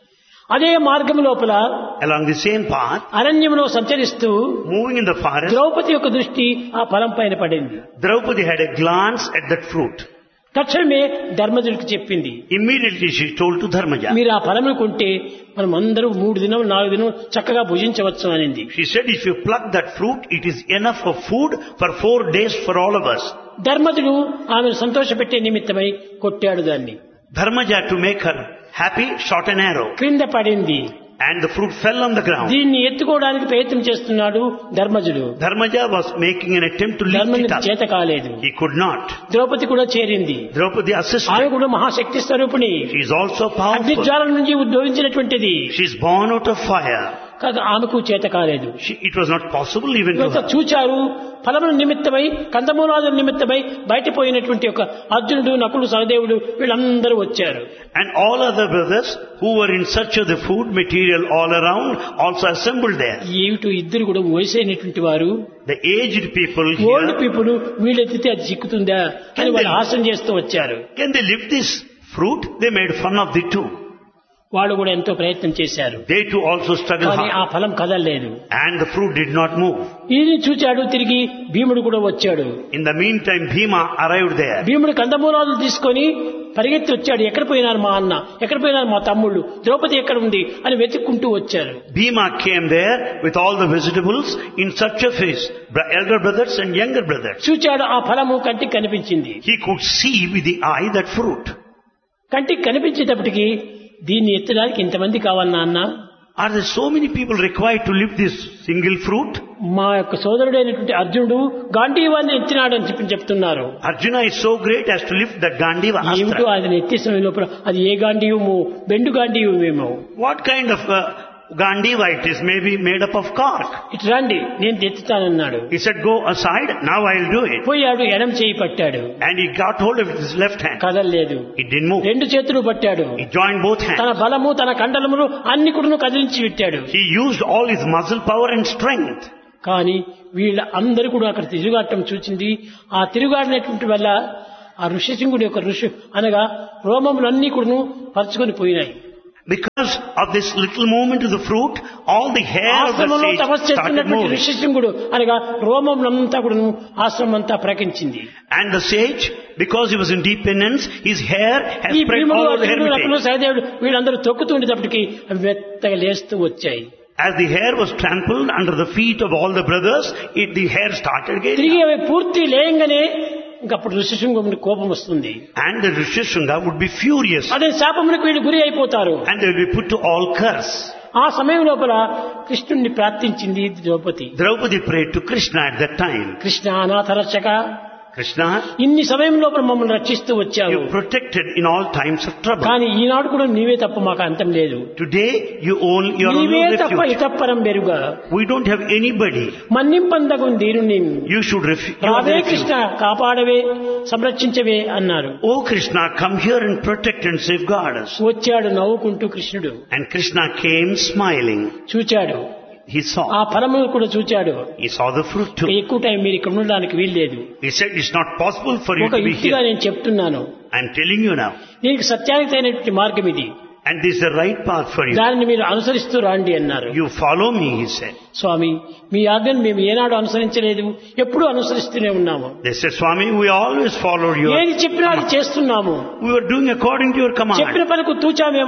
[SPEAKER 2] అదే మార్గం లోపల
[SPEAKER 1] Along the same path,
[SPEAKER 2] అరణ్యంలో సంచరిస్తూ
[SPEAKER 1] moving in the forest,
[SPEAKER 2] Draupadi యొక్క దృష్టి ఆ ఫలం పైన పడింది.
[SPEAKER 1] Draupadi had a glance at that fruit.
[SPEAKER 2] తక్షణమే ధర్మజుడికి చెప్పింది,
[SPEAKER 1] Immediately she told to Dharmaja.
[SPEAKER 2] మీరు ఆ ఫలమును కొంటే మనం అందరూ 3 దినములు 4 దినములు చక్కగా భుజించవచ్చు అనింది.
[SPEAKER 1] She said, if you pluck that fruit, it is enough of food for 4 days for all of us.
[SPEAKER 2] ధర్మజుడు ఆమెను సంతోషపెట్టే నిమిత్తమై కొట్టాడు దాన్ని.
[SPEAKER 1] Dharmaja, to make her happy, shot an arrow.
[SPEAKER 2] క్రింద పడింది.
[SPEAKER 1] And the fruit fell on the ground.
[SPEAKER 2] దీన్ని ఎత్తుకోవడానికి ప్రయత్నం చేస్తున్నాడు ధర్మజుడు.
[SPEAKER 1] Dharmaja was making an attempt to lift
[SPEAKER 2] ధర్మజుడు
[SPEAKER 1] it up.
[SPEAKER 2] చేత కాలేదు.
[SPEAKER 1] He could not.
[SPEAKER 2] ద్రౌపది కూడా చేరింది.
[SPEAKER 1] Draupadi
[SPEAKER 2] ఆమె
[SPEAKER 1] assisted.
[SPEAKER 2] కూడా మహాశక్తి స్వరూపిణి.
[SPEAKER 1] She is also powerful.
[SPEAKER 2] అగ్నిజ్వాల నుంచి ఉద్భవించినటువంటిది.
[SPEAKER 1] She is born out of fire.
[SPEAKER 2] కాదు ఆమెకు చేత కాలేదు.
[SPEAKER 1] It was not possible even to
[SPEAKER 2] ఇవంతా
[SPEAKER 1] her.
[SPEAKER 2] చూచారు. ఫలముల నిమిత్తమై కందమూలాదుల నిమిత్తమై బయటపోయినటువంటి ఒక అర్జునుడు, నకులు, సహదేవుడు వీళ్ళందరూ వచ్చారు.
[SPEAKER 1] And all other brothers who were in search of the food material all around also assembled there.
[SPEAKER 2] ఏమిటో ఇద్దరు కూడా వయసైనటువంటి వారు,
[SPEAKER 1] The aged people
[SPEAKER 2] old
[SPEAKER 1] here,
[SPEAKER 2] people వీళ్ళెత్తితే అది చిక్కుతుందా అని వాళ్ళు హాస్యం చేస్తూ వచ్చారు.
[SPEAKER 1] can they lift this fruit? They made fun of the two.
[SPEAKER 2] వాళ్ళు కూడా ఎంతో ప్రయత్నం చేశారు.
[SPEAKER 1] They too also struggled
[SPEAKER 2] కానీ ఆ
[SPEAKER 1] hard.
[SPEAKER 2] ఫలం కదలలేదు.
[SPEAKER 1] And the fruit did not move.
[SPEAKER 2] ఇది చూచాడు. తిరిగి భీముడు కూడా వచ్చాడు.
[SPEAKER 1] In the meantime, Bhima arrived there.
[SPEAKER 2] భీముడు కందమూలాలు తీసుకొని పరిగెత్తి వచ్చాడు. ఎక్కడ పోయినారు మా అన్న, ఎక్కడ పోయినారు మా తమ్ముళ్ళు, ద్రౌపది ఎక్కడ ఉంది అని వెతుక్కుంటూ వచ్చారు.
[SPEAKER 1] Bhima came there with all the vegetables in search of his elder brothers and younger brothers.
[SPEAKER 2] చూచాడు. ఆ ఫలము కంటికి కనిపించింది.
[SPEAKER 1] He could see with the eye that fruit.
[SPEAKER 2] కంటికి కనిపించేటప్పటికి దీన్ని ఎత్తడానికి ఇంతమంది కావాలన్నా అన్న,
[SPEAKER 1] Are there so many people required to lift this single fruit?
[SPEAKER 2] మా యొక్క సోదరుడైనటువంటి అర్జునుడు గాంధీవాన్ని ఎత్తినాడు అని చెప్తున్నారు.
[SPEAKER 1] Arjuna is so great as to lift the Gandiva
[SPEAKER 2] ఏమిటో
[SPEAKER 1] astra.
[SPEAKER 2] అది ఎత్తే సమయంలో అది ఏ గాంధీవమో బెండు గాంధీవమేమో.
[SPEAKER 1] What kind of Gandiva it is? Maybe made up of cork.
[SPEAKER 2] ఇటు రండి నేను ఎత్తుతానన్నాడు.
[SPEAKER 1] He said, go aside, now I'll do it.
[SPEAKER 2] పోయాడు. ఎడం చేయి పట్టాడు.
[SPEAKER 1] And he got hold of his left hand.
[SPEAKER 2] కదలలేదు.
[SPEAKER 1] It didn't move.
[SPEAKER 2] 2 చేతులు పట్టాడు.
[SPEAKER 1] He joined both
[SPEAKER 2] తన
[SPEAKER 1] hands.
[SPEAKER 2] బలము తన కండలములు అన్ని కూడా కదిలించి పెట్టాడు.
[SPEAKER 1] He used all his muscle power and strength.
[SPEAKER 2] కానీ వీళ్ళ అందరూ కూడా అక్కడ తిరుగాటం చూచింది. ఆ తిరుగాడినటువంటి వల్ల ఆ ఋషిశృంగుడి యొక్క ఋషి అనగా రోమములన్నీ కూడా పరుచుకొని పోయినాయి.
[SPEAKER 1] Because of this little movement of the fruit, all the hair of the
[SPEAKER 2] ఆశ్రమంలో
[SPEAKER 1] sage
[SPEAKER 2] తపస్సు
[SPEAKER 1] started
[SPEAKER 2] చేస్తున్నటువంటి
[SPEAKER 1] moving.
[SPEAKER 2] ఋషిశృంగుడు అనగా రోమములంతా కూడా ఆశ్రమం అంతా ప్రకటించింది.
[SPEAKER 1] And the sage, because he was in deep penance, his hair has
[SPEAKER 2] ఈ
[SPEAKER 1] spread
[SPEAKER 2] భీముడు,
[SPEAKER 1] all over the
[SPEAKER 2] అర్జునుడు, నకులు,
[SPEAKER 1] hermitage.
[SPEAKER 2] సహదేవుడు వీళ్ళందరూ తొక్కుతుండేటప్పటికి అవి మెత్తగా లేస్తూ వచ్చాయి.
[SPEAKER 1] As the hair was trampled under the feet of all the brothers, the hair started
[SPEAKER 2] తిరిగి
[SPEAKER 1] getting.
[SPEAKER 2] అవి పూర్తి లేయంగానే ఇంకప్పుడు ఋషిశృంగుడికి కోపం వస్తుంది.
[SPEAKER 1] And the Rishyasringa would be furious.
[SPEAKER 2] అదే శాపములకు వీళ్ళు గురి అయిపోతారు.
[SPEAKER 1] And they will be put to all curse.
[SPEAKER 2] ఆ సమయం లోపల కృష్ణుణ్ణి ప్రార్థించింది Draupadi.
[SPEAKER 1] Draupadi prayed to Krishna at that time.
[SPEAKER 2] Krishna అనాథ రక్షక,
[SPEAKER 1] Krishna,
[SPEAKER 2] ఇన్ని సమయం లోపల మమ్మల్ని రక్షిస్తూ వచ్చావు.
[SPEAKER 1] you protected in all times of trouble.
[SPEAKER 2] కానీ ఈనాడు కూడా నీవే తప్ప మాకు అంతం లేదు.
[SPEAKER 1] Today, you own your own
[SPEAKER 2] నీవే తప్ప
[SPEAKER 1] refuge.
[SPEAKER 2] ఇతప్పరం బెరుగా
[SPEAKER 1] We don't have anybody.
[SPEAKER 2] మన్నింపందగు దీనుని
[SPEAKER 1] You should you are the
[SPEAKER 2] రావే
[SPEAKER 1] refuge.
[SPEAKER 2] కృష్ణ కాపాడవే సంరక్షించవే అన్నారు.
[SPEAKER 1] Oh Krishna, come here and protect and safeguard us.
[SPEAKER 2] వచ్చాడు నవ్వుకుంటూ కృష్ణుడు.
[SPEAKER 1] And Krishna came smiling.
[SPEAKER 2] చూచాడు.
[SPEAKER 1] He
[SPEAKER 2] ఆ
[SPEAKER 1] saw.
[SPEAKER 2] ఫలమును కూడా చూచాడు.
[SPEAKER 1] He saw the fruit too.
[SPEAKER 2] ఎక్కువ టైం మీరు ఇక్కడ ఉండడానికి వీల్లేదు.
[SPEAKER 1] He said, it's not possible for you
[SPEAKER 2] ఒక
[SPEAKER 1] to be
[SPEAKER 2] యుక్తిగా
[SPEAKER 1] here.
[SPEAKER 2] నేను చెప్తున్నాను.
[SPEAKER 1] I'm telling you now.
[SPEAKER 2] దీనికి సత్యానికి తగినటువంటి మార్గం ఇది.
[SPEAKER 1] And this is the right path for you.
[SPEAKER 2] దానిని మీరు అనుసరిస్తూ రాండి అన్నారు.
[SPEAKER 1] You follow me, he said.
[SPEAKER 2] స్వామి మీ ఆజ్ఞను మేము ఏనాడు అనుసరించలేదు, ఎప్పుడూ అనుసరిస్తూనే ఉన్నాము.
[SPEAKER 1] They said, Swami, we always followed your
[SPEAKER 2] ఏది చెప్పినా అది చేస్తున్నాము.
[SPEAKER 1] We were doing according to your
[SPEAKER 2] చెప్పిన
[SPEAKER 1] command.
[SPEAKER 2] పనికి తూచా మేము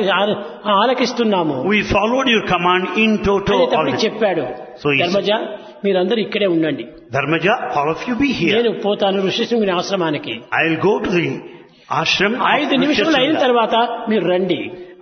[SPEAKER 2] ఆలకిస్తున్నాము
[SPEAKER 1] We followed your command in toto.
[SPEAKER 2] అనేటప్పుడు చెప్పాడు.
[SPEAKER 1] So he
[SPEAKER 2] ధర్మజ మీరందరూ ఇక్కడే ఉండండి,
[SPEAKER 1] Dharmaja, all of you be
[SPEAKER 2] నేను
[SPEAKER 1] here.
[SPEAKER 2] పోతాను ఋషిశృంగుని ఆశ్రమానికి.
[SPEAKER 1] I'll go to the ashram. of
[SPEAKER 2] 5 నిమిషములు అయిన
[SPEAKER 1] Rishyasringa.
[SPEAKER 2] తర్వాత మీరు రండి.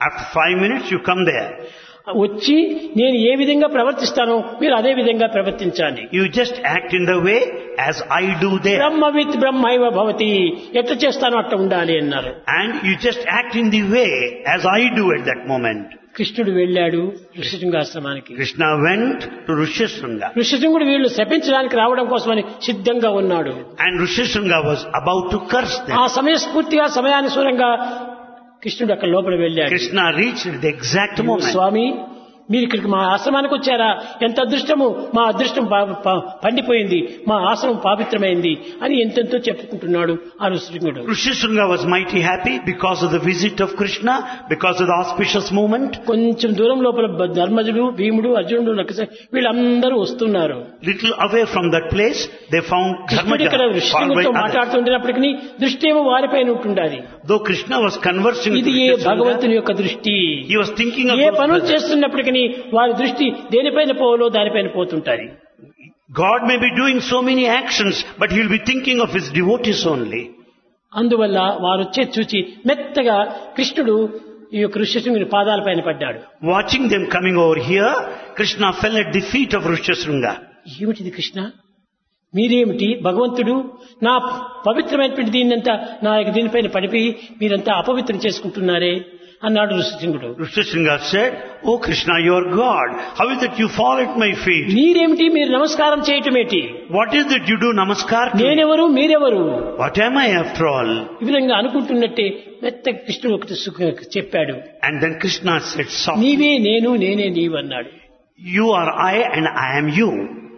[SPEAKER 1] After 5 minutes, you come there.
[SPEAKER 2] వచ్చి నేను ఏ విధంగా ప్రవర్తిస్తానో మీరు అదే విధంగా ప్రవర్తించాలి.
[SPEAKER 1] You just act in the way as I do there.
[SPEAKER 2] బ్రహ్మవిత్ బ్రహ్మైవ భవతి, ఎట్లా చేస్తానో అట్లా ఉండాలి అన్నారు.
[SPEAKER 1] And you just act in the way as I do at that moment.
[SPEAKER 2] కృష్ణుడు వెళ్ళాడు ఋష్యశృంగాశ్రమానికి.
[SPEAKER 1] Krishna went to Rishyasringa.
[SPEAKER 2] ఋష్యశృంగుడు వీళ్ళు శపించడానికి రావడం కోసమని సిద్ధంగా ఉన్నాడు.
[SPEAKER 1] And Rishyasringa was about to curse them.
[SPEAKER 2] ఆ సమయస్ఫూర్తిగా సమయానుసారంగా కృష్ణుడు అక్కడ లోపల వెళ్ళాడు.
[SPEAKER 1] Krishna reached the exact moment.
[SPEAKER 2] స్వామి, మీరు ఇక్కడికి మా ఆశ్రమానికి వచ్చారా? ఎంత అదృష్టము, మా అదృష్టం పండిపోయింది, మా ఆశ్రమం పవిత్రమైంది అని ఎంతెంతో చెప్పుకుంటున్నాడు ఆ ఋషిశృంగుడు.
[SPEAKER 1] Rishyasringa was mighty happy because of the visit of Krishna, because of the auspicious moment.
[SPEAKER 2] కొంచెం దూరం లోపల ధర్మజుడు, భీముడు, అర్జునుడు, వీళ్ళందరూ వస్తున్నారు.
[SPEAKER 1] Little away from that place, they found
[SPEAKER 2] కృష్ణుడు ఇక్కడ ఋషిశృంగుడితో మాట్లాడుతుండేటప్పటికీ దృష్టి ఏమో వారిపైన ఉంటుండాలి.
[SPEAKER 1] Though Krishna was conversing
[SPEAKER 2] ఇది
[SPEAKER 1] with
[SPEAKER 2] ఏ
[SPEAKER 1] Rishyasringa,
[SPEAKER 2] భగవంతుని యొక్క దృష్టి.
[SPEAKER 1] he was thinking
[SPEAKER 2] A
[SPEAKER 1] about
[SPEAKER 2] పనులు చేస్తున్నప్పటికీ వారి దృష్టి దేనిపైన పోవాలో దానిపైన పోతుంటారు.
[SPEAKER 1] God may be doing so many actions, but he will be thinking of his devotees only.
[SPEAKER 2] అందువల్ల వారు వచ్చే చూచి మెత్తగా కృష్ణుడు ఈ యొక్క ఋష్యశృంగుని పాదాలపైన పడ్డాడు.
[SPEAKER 1] Watching them coming over here, Krishna fell at the feet of Rishyasringa.
[SPEAKER 2] ఏమిటిది కృష్ణ, మీరేమిటి భగవంతుడు, నా పవిత్రమైనటువంటి దీన్నంతా నా యొక్క దీనిపైన పడిపోయి మీరంతా అపవిత్రం చేసుకుంటున్నారే అన్నాడు ఋషిశృంగుడు.
[SPEAKER 1] Rishyasringa said, "Oh Krishna, you are God. How is it you fall at my feet?
[SPEAKER 2] మీరేమిటి, మీరు నమస్కారం చేయటమేటి?
[SPEAKER 1] What is it you do namaskar to?
[SPEAKER 2] నేనెవరు, మీరెవరు?
[SPEAKER 1] What am I after all?"
[SPEAKER 2] ఈ విధంగా అనుకుంటున్నట్టే మెత్త కృష్ణుడు ఒకటి చెప్పాడు.
[SPEAKER 1] And then Krishna said softly,
[SPEAKER 2] నీవే నేను, నేనే నీవు అన్నాడు.
[SPEAKER 1] "You are I and I am you."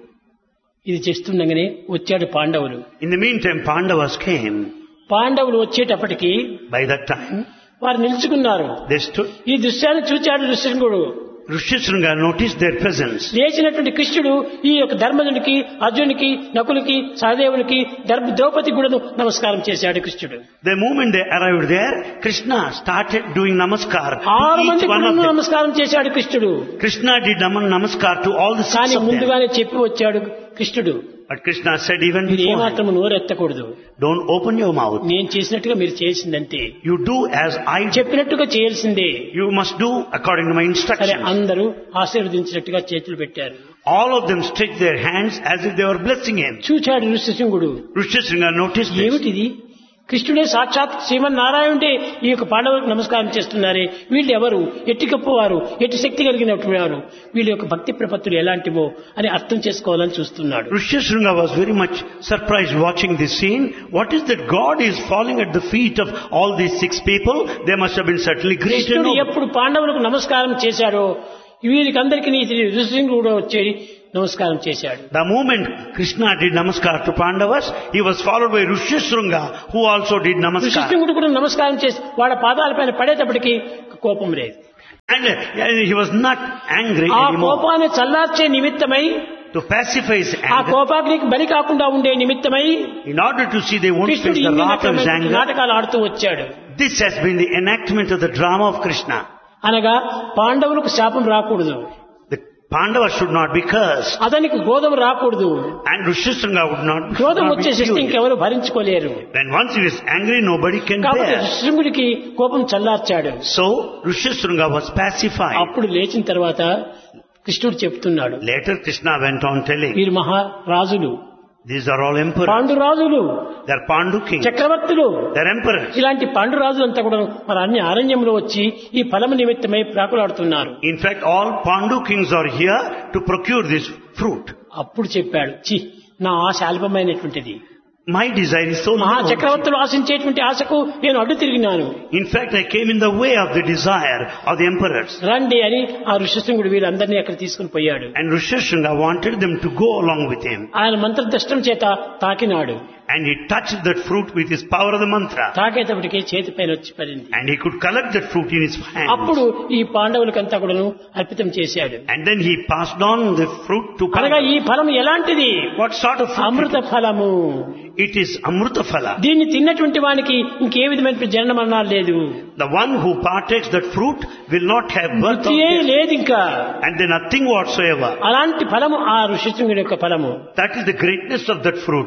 [SPEAKER 2] ఇది చేస్తుండగానే వచ్చాడు పాండవులు.
[SPEAKER 1] In the meantime, Pandavas came.
[SPEAKER 2] పాండవులు వచ్చేటప్పటికి
[SPEAKER 1] By that time,
[SPEAKER 2] వారు నిలుచుకున్నారు.
[SPEAKER 1] they stood.
[SPEAKER 2] ఈ దృశ్యాన్ని చూచాడు ఋషిశృంగుడు.
[SPEAKER 1] Rishyasringa noticed their presence.
[SPEAKER 2] లేచినటువంటి కృష్ణుడు ఈ యొక్క ధర్మజునికి, అర్జునునికి, నకులకి, సహదేవునికి, ద్రౌపది కూడా నమస్కారం చేశాడు కృష్ణుడు.
[SPEAKER 1] The moment they arrived there, Krishna started doing namaskar to
[SPEAKER 2] 6
[SPEAKER 1] each
[SPEAKER 2] మంది
[SPEAKER 1] one
[SPEAKER 2] కూడా
[SPEAKER 1] of them.
[SPEAKER 2] నమస్కారం చేశాడు కృష్ణుడు.
[SPEAKER 1] Krishna did namaskar to all the 6
[SPEAKER 2] కానీ
[SPEAKER 1] of them.
[SPEAKER 2] ముందుగానే చెప్పి వచ్చాడు కృష్ణుడు,
[SPEAKER 1] But Krishna said even
[SPEAKER 2] మీరు
[SPEAKER 1] before,
[SPEAKER 2] ఏమాత్రం నోరెత్తకూడదు,
[SPEAKER 1] don't open your mouth.
[SPEAKER 2] నేను చేసినట్టుగా మీరు చేసిందంతే,
[SPEAKER 1] You do as I do.
[SPEAKER 2] చెప్పినట్టుగా చేయాల్సిందే.
[SPEAKER 1] You must do according to my
[SPEAKER 2] సరే,
[SPEAKER 1] instructions.
[SPEAKER 2] అందరూ ఆశీర్వదించినట్టుగా చేతులు పెట్టారు.
[SPEAKER 1] All of them stretched their hands as if they were blessing him.
[SPEAKER 2] చూచాడు ఋషిశృంగుడు,
[SPEAKER 1] Rishyasringa noticed this.
[SPEAKER 2] ఏమిటిది, కృష్ణుడే సాక్షాత్ శ్రీమన్నారాయణుడే ఈ యొక్క పాండవులకు నమస్కారం చేస్తున్నారే, వీళ్ళు ఎవరు, ఎట్టి గొప్పవారు, ఎట్టి శక్తి కలిగినటువంటి వారు, వీళ్ళ యొక్క భక్తి ప్రపత్తులు ఎలాంటివో అని అర్థం చేసుకోవాలని చూస్తున్నాడు.
[SPEAKER 1] Rishyasringa was very much surprised watching this scene. What is that God is falling at the feet of all these 6 people? They must have been certainly great and
[SPEAKER 2] కృష్ణుడు
[SPEAKER 1] noble.
[SPEAKER 2] ఎప్పుడు పాండవులకు నమస్కారం చేశాడో వీరికందరికీ ఋషిశృంగుడు కూడా వచ్చి నమస్కారం చేశాడు.
[SPEAKER 1] The moment Krishna did namaskar to Pandavas, he was followed by Rishyasringa, who also did namaskar.
[SPEAKER 2] ఋషిశృంగుడు కూడా నమస్కారం చేసి వాళ్ళ పాదాలపైన పడేటప్పటికి కోపం లేదు.
[SPEAKER 1] And he was not angry
[SPEAKER 2] ఆ
[SPEAKER 1] anymore.
[SPEAKER 2] కోపాన్ని చల్లార్చే నిమిత్తమై,
[SPEAKER 1] To pacify his
[SPEAKER 2] ఆ
[SPEAKER 1] anger,
[SPEAKER 2] కోపాగ్నికి బలి కాకుండా ఉండే నిమిత్తమై
[SPEAKER 1] in order to see they won't face
[SPEAKER 2] కృష్ణుడు
[SPEAKER 1] the
[SPEAKER 2] ఇన్ని
[SPEAKER 1] wrath of his
[SPEAKER 2] రకమైన
[SPEAKER 1] anger,
[SPEAKER 2] నాటకాలు ఆడుతూ వచ్చాడు.
[SPEAKER 1] this has been the enactment of the drama of Krishna.
[SPEAKER 2] అనగా పాండవులకు శాపం రాకూడదు,
[SPEAKER 1] The Pandavas should not be cursed,
[SPEAKER 2] అతనికి క్రోధం రాకూడదు.
[SPEAKER 1] and Rishyasringa would not
[SPEAKER 2] క్రోధం
[SPEAKER 1] be
[SPEAKER 2] వచ్చేసి
[SPEAKER 1] furious.
[SPEAKER 2] ఇంకెవరు భరించుకోలేరు.
[SPEAKER 1] When once he is angry, nobody can
[SPEAKER 2] కాబట్టి
[SPEAKER 1] bear.
[SPEAKER 2] ఋషిశృంగుడికి కోపం చల్లార్చాడు.
[SPEAKER 1] So Rishyasringa was pacified.
[SPEAKER 2] అప్పుడు లేచిన తర్వాత కృష్ణుడు చెప్తున్నాడు,
[SPEAKER 1] Later Krishna went on telling,
[SPEAKER 2] వీరు మహారాజులు,
[SPEAKER 1] these are all emperors.
[SPEAKER 2] పాండురాజులు,
[SPEAKER 1] They are Pandu kings.
[SPEAKER 2] చక్రవర్తులు.
[SPEAKER 1] They are emperors.
[SPEAKER 2] ఇలాంటి పాండురాజులంతా కూడా మన అన్ని అరణ్యంలో వచ్చి ఈ ఫలము నిమిత్తమై ప్రాకులాడుతున్నారు.
[SPEAKER 1] In fact, all Pandu kings are here to procure this fruit.
[SPEAKER 2] అప్పుడు చెప్పాడు, చి, నా ఆశ అల్పమైనటువంటిది,
[SPEAKER 1] My desire is so
[SPEAKER 2] మహా
[SPEAKER 1] low.
[SPEAKER 2] చక్రవర్తులు ఆశించేటువంటి ఆశకు నేను అడ్డు తిరిగినాను.
[SPEAKER 1] In fact, I came in the way of the desire of the emperors.
[SPEAKER 2] రండి అని ఆ ఋషిశృంగుడు వీళ్ళందరినీ అక్కడ తీసుకుని పోయాడు.
[SPEAKER 1] And Rishyasringa wanted them to go along with him.
[SPEAKER 2] ఆయన మంత్రదష్టం చేత తాకినాడు.
[SPEAKER 1] And he touched that fruit with his power of the mantra.
[SPEAKER 2] తాకేటప్పటికే చేతి పైన వచ్చి పడింది.
[SPEAKER 1] And he could collect that fruit in his hand.
[SPEAKER 2] అప్పుడు ఈ పాండవులకంతా కూడాను అర్పితం చేశాడు.
[SPEAKER 1] And then he passed on the fruit to
[SPEAKER 2] అనగా ఈ
[SPEAKER 1] Pandavas.
[SPEAKER 2] ఫలం ఎలాంటిది,
[SPEAKER 1] What sort of fruit?
[SPEAKER 2] అమృత ఫలము.
[SPEAKER 1] It is Amruta Phala.
[SPEAKER 2] దీన్ని తిన్నటువంటి వానికి ఇంకే విధమైన జనన మరణాలు లేదు,
[SPEAKER 1] The one who partakes that fruit will not have birth or
[SPEAKER 2] మృత్యుయే
[SPEAKER 1] death.
[SPEAKER 2] లేదు ఇంకా.
[SPEAKER 1] And then nothing whatsoever.
[SPEAKER 2] అలాంటి ఫలము ఆ ఋషిశృంగుడి యొక్క ఫలము.
[SPEAKER 1] That is the greatness of that fruit.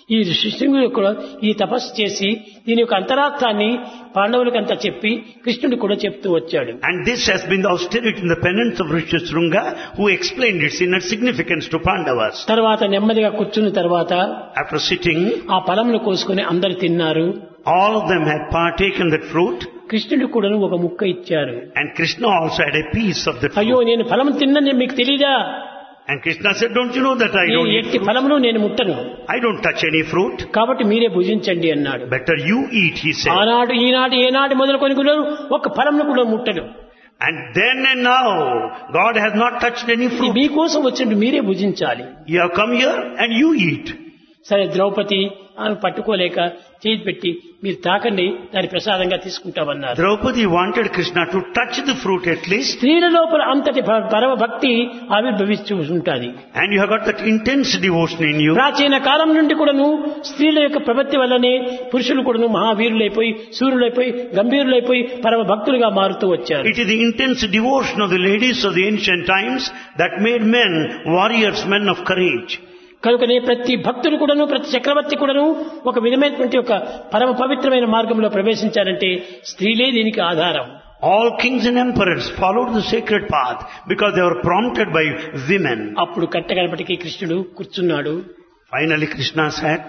[SPEAKER 2] ఈ ఋషిశృంగుడు కూడా ఈ తపస్సు చేసి దీని యొక్క అంతరార్థాన్ని పాండవులకంతా చెప్పి కృష్ణుడు కూడా చెప్తూ వచ్చాడు.
[SPEAKER 1] And this has been the austerity and the penance of Rishyasringa, who explained its inner significance to Pandavas.
[SPEAKER 2] తర్వాత నెమ్మదిగా కూర్చున్న తర్వాత
[SPEAKER 1] After sitting,
[SPEAKER 2] ఆ ఫలమును కోసుకుని అందరు తిన్నారు.
[SPEAKER 1] all of them had partaken that fruit,
[SPEAKER 2] కృష్ణుడు కూడా ఒక ముక్క ఇచ్చారు.
[SPEAKER 1] and Krishna also had a piece of that
[SPEAKER 2] అయ్యో
[SPEAKER 1] fruit.
[SPEAKER 2] నేను ఫలం తిన్నని మీకు తెలీదా?
[SPEAKER 1] And Krishna said, don't you know that I don't eat
[SPEAKER 2] ఎట్టి
[SPEAKER 1] fruit?
[SPEAKER 2] ఫలమును నేను ముట్టను,
[SPEAKER 1] I don't touch any fruit.
[SPEAKER 2] కాబట్టి మీరే భుజించండి అన్నాడు.
[SPEAKER 1] Better you eat, he said.
[SPEAKER 2] ఆనాడు ఈనాడు ఏనాటి మొదలుకొని కూడా ఒక ఫలంను కూడా ముట్టను.
[SPEAKER 1] And then and now, God has not touched any
[SPEAKER 2] ఇది
[SPEAKER 1] fruit.
[SPEAKER 2] మీకోసం వచ్చినట్టు మీరే భుజించాలి.
[SPEAKER 1] You have come here and you eat.
[SPEAKER 2] సరే ద్రౌపది ఆమె పట్టుకోలేక చేతి పెట్టి మీరు తాకండి దాని ప్రసాదంగా తీసుకుంటామన్నారు.
[SPEAKER 1] Draupadi wanted Krishna to touch the fruit at least.
[SPEAKER 2] స్త్రీల లోపల అంతటి పరమ భక్తి ఆవిర్భవిస్తూ ఉంటుంది.
[SPEAKER 1] And you have got that intense devotion in you.
[SPEAKER 2] ప్రాచీన కాలం నుండి కూడాను స్త్రీల యొక్క ప్రవృత్తి వల్లనే పురుషులు కూడాను మహావీరులైపోయి సూర్యులైపోయి గంభీరులైపోయి పరమ భక్తులుగా మారుతూ వచ్చారు.
[SPEAKER 1] It is the intense devotion of the ladies of the ancient times that made men warriors, men of courage.
[SPEAKER 2] కనుకనే ప్రతి భక్తులు కూడాను ప్రతి చక్రవర్తి కూడాను ఒక విధమైనటువంటి ఒక పరమ పవిత్రమైన మార్గంలో ప్రవేశించారంటే స్త్రీలే దీనికి ఆధారం.
[SPEAKER 1] All kings and emperors followed the sacred path because they were prompted by women.
[SPEAKER 2] అప్పుడు కట్టగడపటికి కృష్ణుడు కూర్చున్నాడు.
[SPEAKER 1] Finally Krishna sat.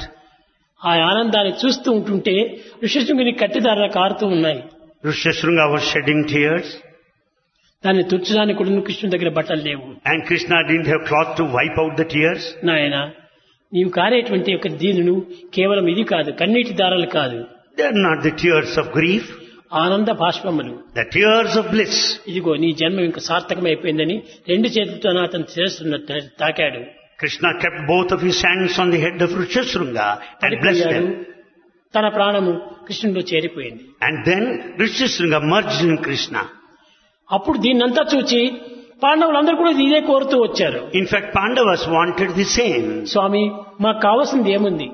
[SPEAKER 2] ఆ ఆనందాన్ని చూస్తూ ఉంటుంటే ఋషిశృంగుని కట్టిదారులు కారుతూ ఉన్నాయి.
[SPEAKER 1] Rishyasringa was shedding tears.
[SPEAKER 2] దాన్ని తుడ్చడానికి కూడా కృష్ణుని దగ్గర బట్టలు లేవు.
[SPEAKER 1] And Krishna didn't have cloth to wipe out the tears.
[SPEAKER 2] నాయన నీవు కారేటువంటి ఒక దీనును కేవలం ఇది కాదు, కన్నీటి దారాలు కాదు,
[SPEAKER 1] They are not the tears of grief,
[SPEAKER 2] ఆనంద బాష్పములు.
[SPEAKER 1] the tears of bliss.
[SPEAKER 2] ఇదిగో నీ జన్మ ఇంకా సార్థకమైపోయిందని రెండు చేతులతో అతను శిరస్సును తాకాడు.
[SPEAKER 1] Krishna kept both of his hands on the head of Rishyasringa and blessed
[SPEAKER 2] పడిపోయాడు.
[SPEAKER 1] him.
[SPEAKER 2] తన ప్రాణము కృష్ణుడిలో చేరిపోయింది.
[SPEAKER 1] And then Rishyasringa merged in Krishna.
[SPEAKER 2] అప్పుడు దీన్నంతా చూచి పాండవులందరూ కూడా ఇదే కోరుతూ వచ్చారు.
[SPEAKER 1] In fact, Pandavas wanted the same.
[SPEAKER 2] స్వామి మాకు కావాల్సింది ఏముంది,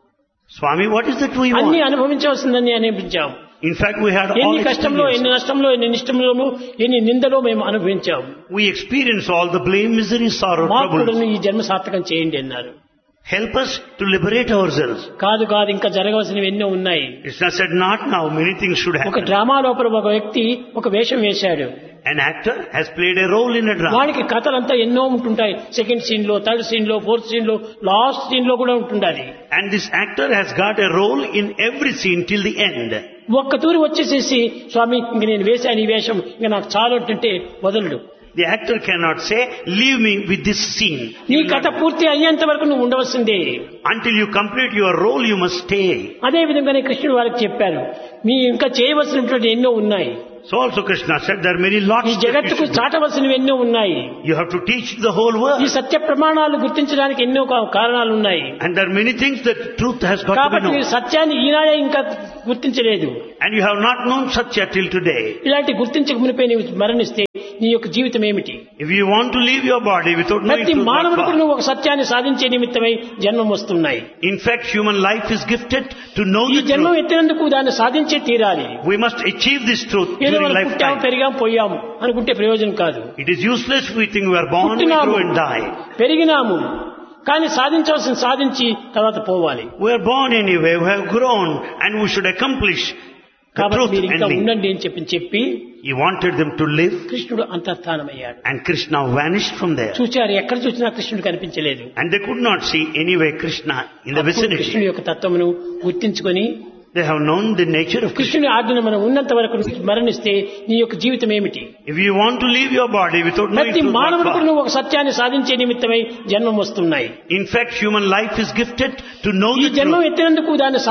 [SPEAKER 1] Swami, what is that we
[SPEAKER 2] అన్ని
[SPEAKER 1] want?
[SPEAKER 2] అనుభవించవలసిందని అనిపించాము.
[SPEAKER 1] In fact, we had all
[SPEAKER 2] ఎన్ని కష్టంలో ఎన్ని
[SPEAKER 1] experiences.
[SPEAKER 2] నష్టంలో ఎన్ని నిష్టంలో ఎన్ని నిందలో మేము అనుభవించాము.
[SPEAKER 1] We experienced all the blame, misery, sorrow,
[SPEAKER 2] మాకు కూడా
[SPEAKER 1] troubles.
[SPEAKER 2] ఈ జన్మ సార్థకం చేయండి అన్నారు.
[SPEAKER 1] Help us to liberate ourselves.
[SPEAKER 2] కాదు కాదు ఇంకా జరగవలసినవి ఎన్నో ఉన్నాయి.
[SPEAKER 1] Krishna said, not now, many things should
[SPEAKER 2] ఒక
[SPEAKER 1] happen.
[SPEAKER 2] డ్రామా లోపల ఒక వ్యక్తి ఒక వేషం వేశాడు.
[SPEAKER 1] An actor has played a role in a drama.
[SPEAKER 2] వాడికి కథలంతా ఎన్నో ఉంటుంటాయి. సెకండ్ సీన్ లో, థర్డ్ సీన్ లో, ఫోర్త్ సీన్ లో, లాస్ట్ సీన్ లో కూడా ఉంటుండాలి.
[SPEAKER 1] And this actor has got a role in every scene till the end.
[SPEAKER 2] ఒక్క తూరి వచ్చేసేసి స్వామి ఇంక నేను వేశాను ఈ వేషం ఇంక నాకు చాలు అంటుంటే వదలడు.
[SPEAKER 1] The actor cannot say, leave me with this scene.
[SPEAKER 2] నీ కథ పూర్తి అయ్యేంత వరకు నువ్వు ఉండవలసిందే.
[SPEAKER 1] Until you complete your role, you must stay.
[SPEAKER 2] అదే విధంగానే కృష్ణుడు వారికి చెప్పారు, మీ ఇంకా చేయవలసినటువంటి ఎన్నో ఉన్నాయి.
[SPEAKER 1] So also Krishna said, there are many lots
[SPEAKER 2] ఈ
[SPEAKER 1] that you
[SPEAKER 2] జగత్తుకు
[SPEAKER 1] should do.
[SPEAKER 2] చాటవలసినవి ఎన్నో ఉన్నాయి.
[SPEAKER 1] You have to teach the whole
[SPEAKER 2] ఈ
[SPEAKER 1] world.
[SPEAKER 2] సత్య ప్రమాణాలు గుర్తించడానికి ఎన్నో కారణాలు ఉన్నాయి.
[SPEAKER 1] And there are many things that truth has got to be
[SPEAKER 2] కాబట్టి మీరు
[SPEAKER 1] known.
[SPEAKER 2] సత్యాన్ని ఈనాడే ఇంకా గుర్తించలేదు.
[SPEAKER 1] And you have not known Satya till today.
[SPEAKER 2] ఇలాంటి గుర్తించక మునిపై నీవు మరణిస్తే నీ యొక్క జీవితం ఏమిటి?
[SPEAKER 1] If you want to leave your body without knowing
[SPEAKER 2] ప్రతి
[SPEAKER 1] truth, what
[SPEAKER 2] మానవుడికి
[SPEAKER 1] for?
[SPEAKER 2] నువ్వు ఒక సత్యాన్ని సాధించే నిమిత్తమై జన్మం వస్తున్నాయి.
[SPEAKER 1] In fact, human life is gifted to know
[SPEAKER 2] ఈ
[SPEAKER 1] the
[SPEAKER 2] జన్మం
[SPEAKER 1] truth.
[SPEAKER 2] ఎత్తినందుకు దాన్ని సాధించే తీరాలి.
[SPEAKER 1] We must achieve this truth
[SPEAKER 2] ఏదో
[SPEAKER 1] during
[SPEAKER 2] మనం పుట్టాము
[SPEAKER 1] lifetime.
[SPEAKER 2] పెరిగాం పోయాము అనుకుంటే ప్రయోజనం కాదు.
[SPEAKER 1] It is useless if we think we are born, we
[SPEAKER 2] పుట్టినాము,
[SPEAKER 1] grow and die.
[SPEAKER 2] పెరిగినాము, కానీ సాధించవలసిన సాధించి తర్వాత పోవాలి.
[SPEAKER 1] We are born anyway, we have grown, and we should accomplish the
[SPEAKER 2] కాబట్టి
[SPEAKER 1] truth
[SPEAKER 2] మీరు ఇంకా
[SPEAKER 1] ending.
[SPEAKER 2] ఉండండి అని చెప్పి
[SPEAKER 1] He wanted them to live,
[SPEAKER 2] కృష్ణుడు అంతర్ధానమయ్యాడు.
[SPEAKER 1] and Krishna vanished from there.
[SPEAKER 2] చూచారు, ఎక్కడ చూసినా కృష్ణుడు కనిపించలేదు.
[SPEAKER 1] And they could not see anyway Krishna in the
[SPEAKER 2] అప్పుడు కృష్ణుడి
[SPEAKER 1] vicinity.
[SPEAKER 2] యొక్క తత్వమును గుర్తించుకొని
[SPEAKER 1] They have known the nature of Krishna.
[SPEAKER 2] కృష్ణుని ఆజ్ఞను మనం ఉన్నంత వరకు మరణిస్తే నీ యొక్క జీవితం ఏమిటి?
[SPEAKER 1] If you want to leave your body without knowing
[SPEAKER 2] ప్రతి
[SPEAKER 1] truth, what
[SPEAKER 2] మానవుడికి
[SPEAKER 1] for?
[SPEAKER 2] నువ్వు ఒక సత్యాన్ని సాధించే నిమిత్తమై జన్మం వస్తున్నాయి.
[SPEAKER 1] In fact, human life is gifted to know
[SPEAKER 2] ఈ
[SPEAKER 1] the
[SPEAKER 2] జన్మం
[SPEAKER 1] truth.
[SPEAKER 2] ఎత్తినందుకు దాన్ని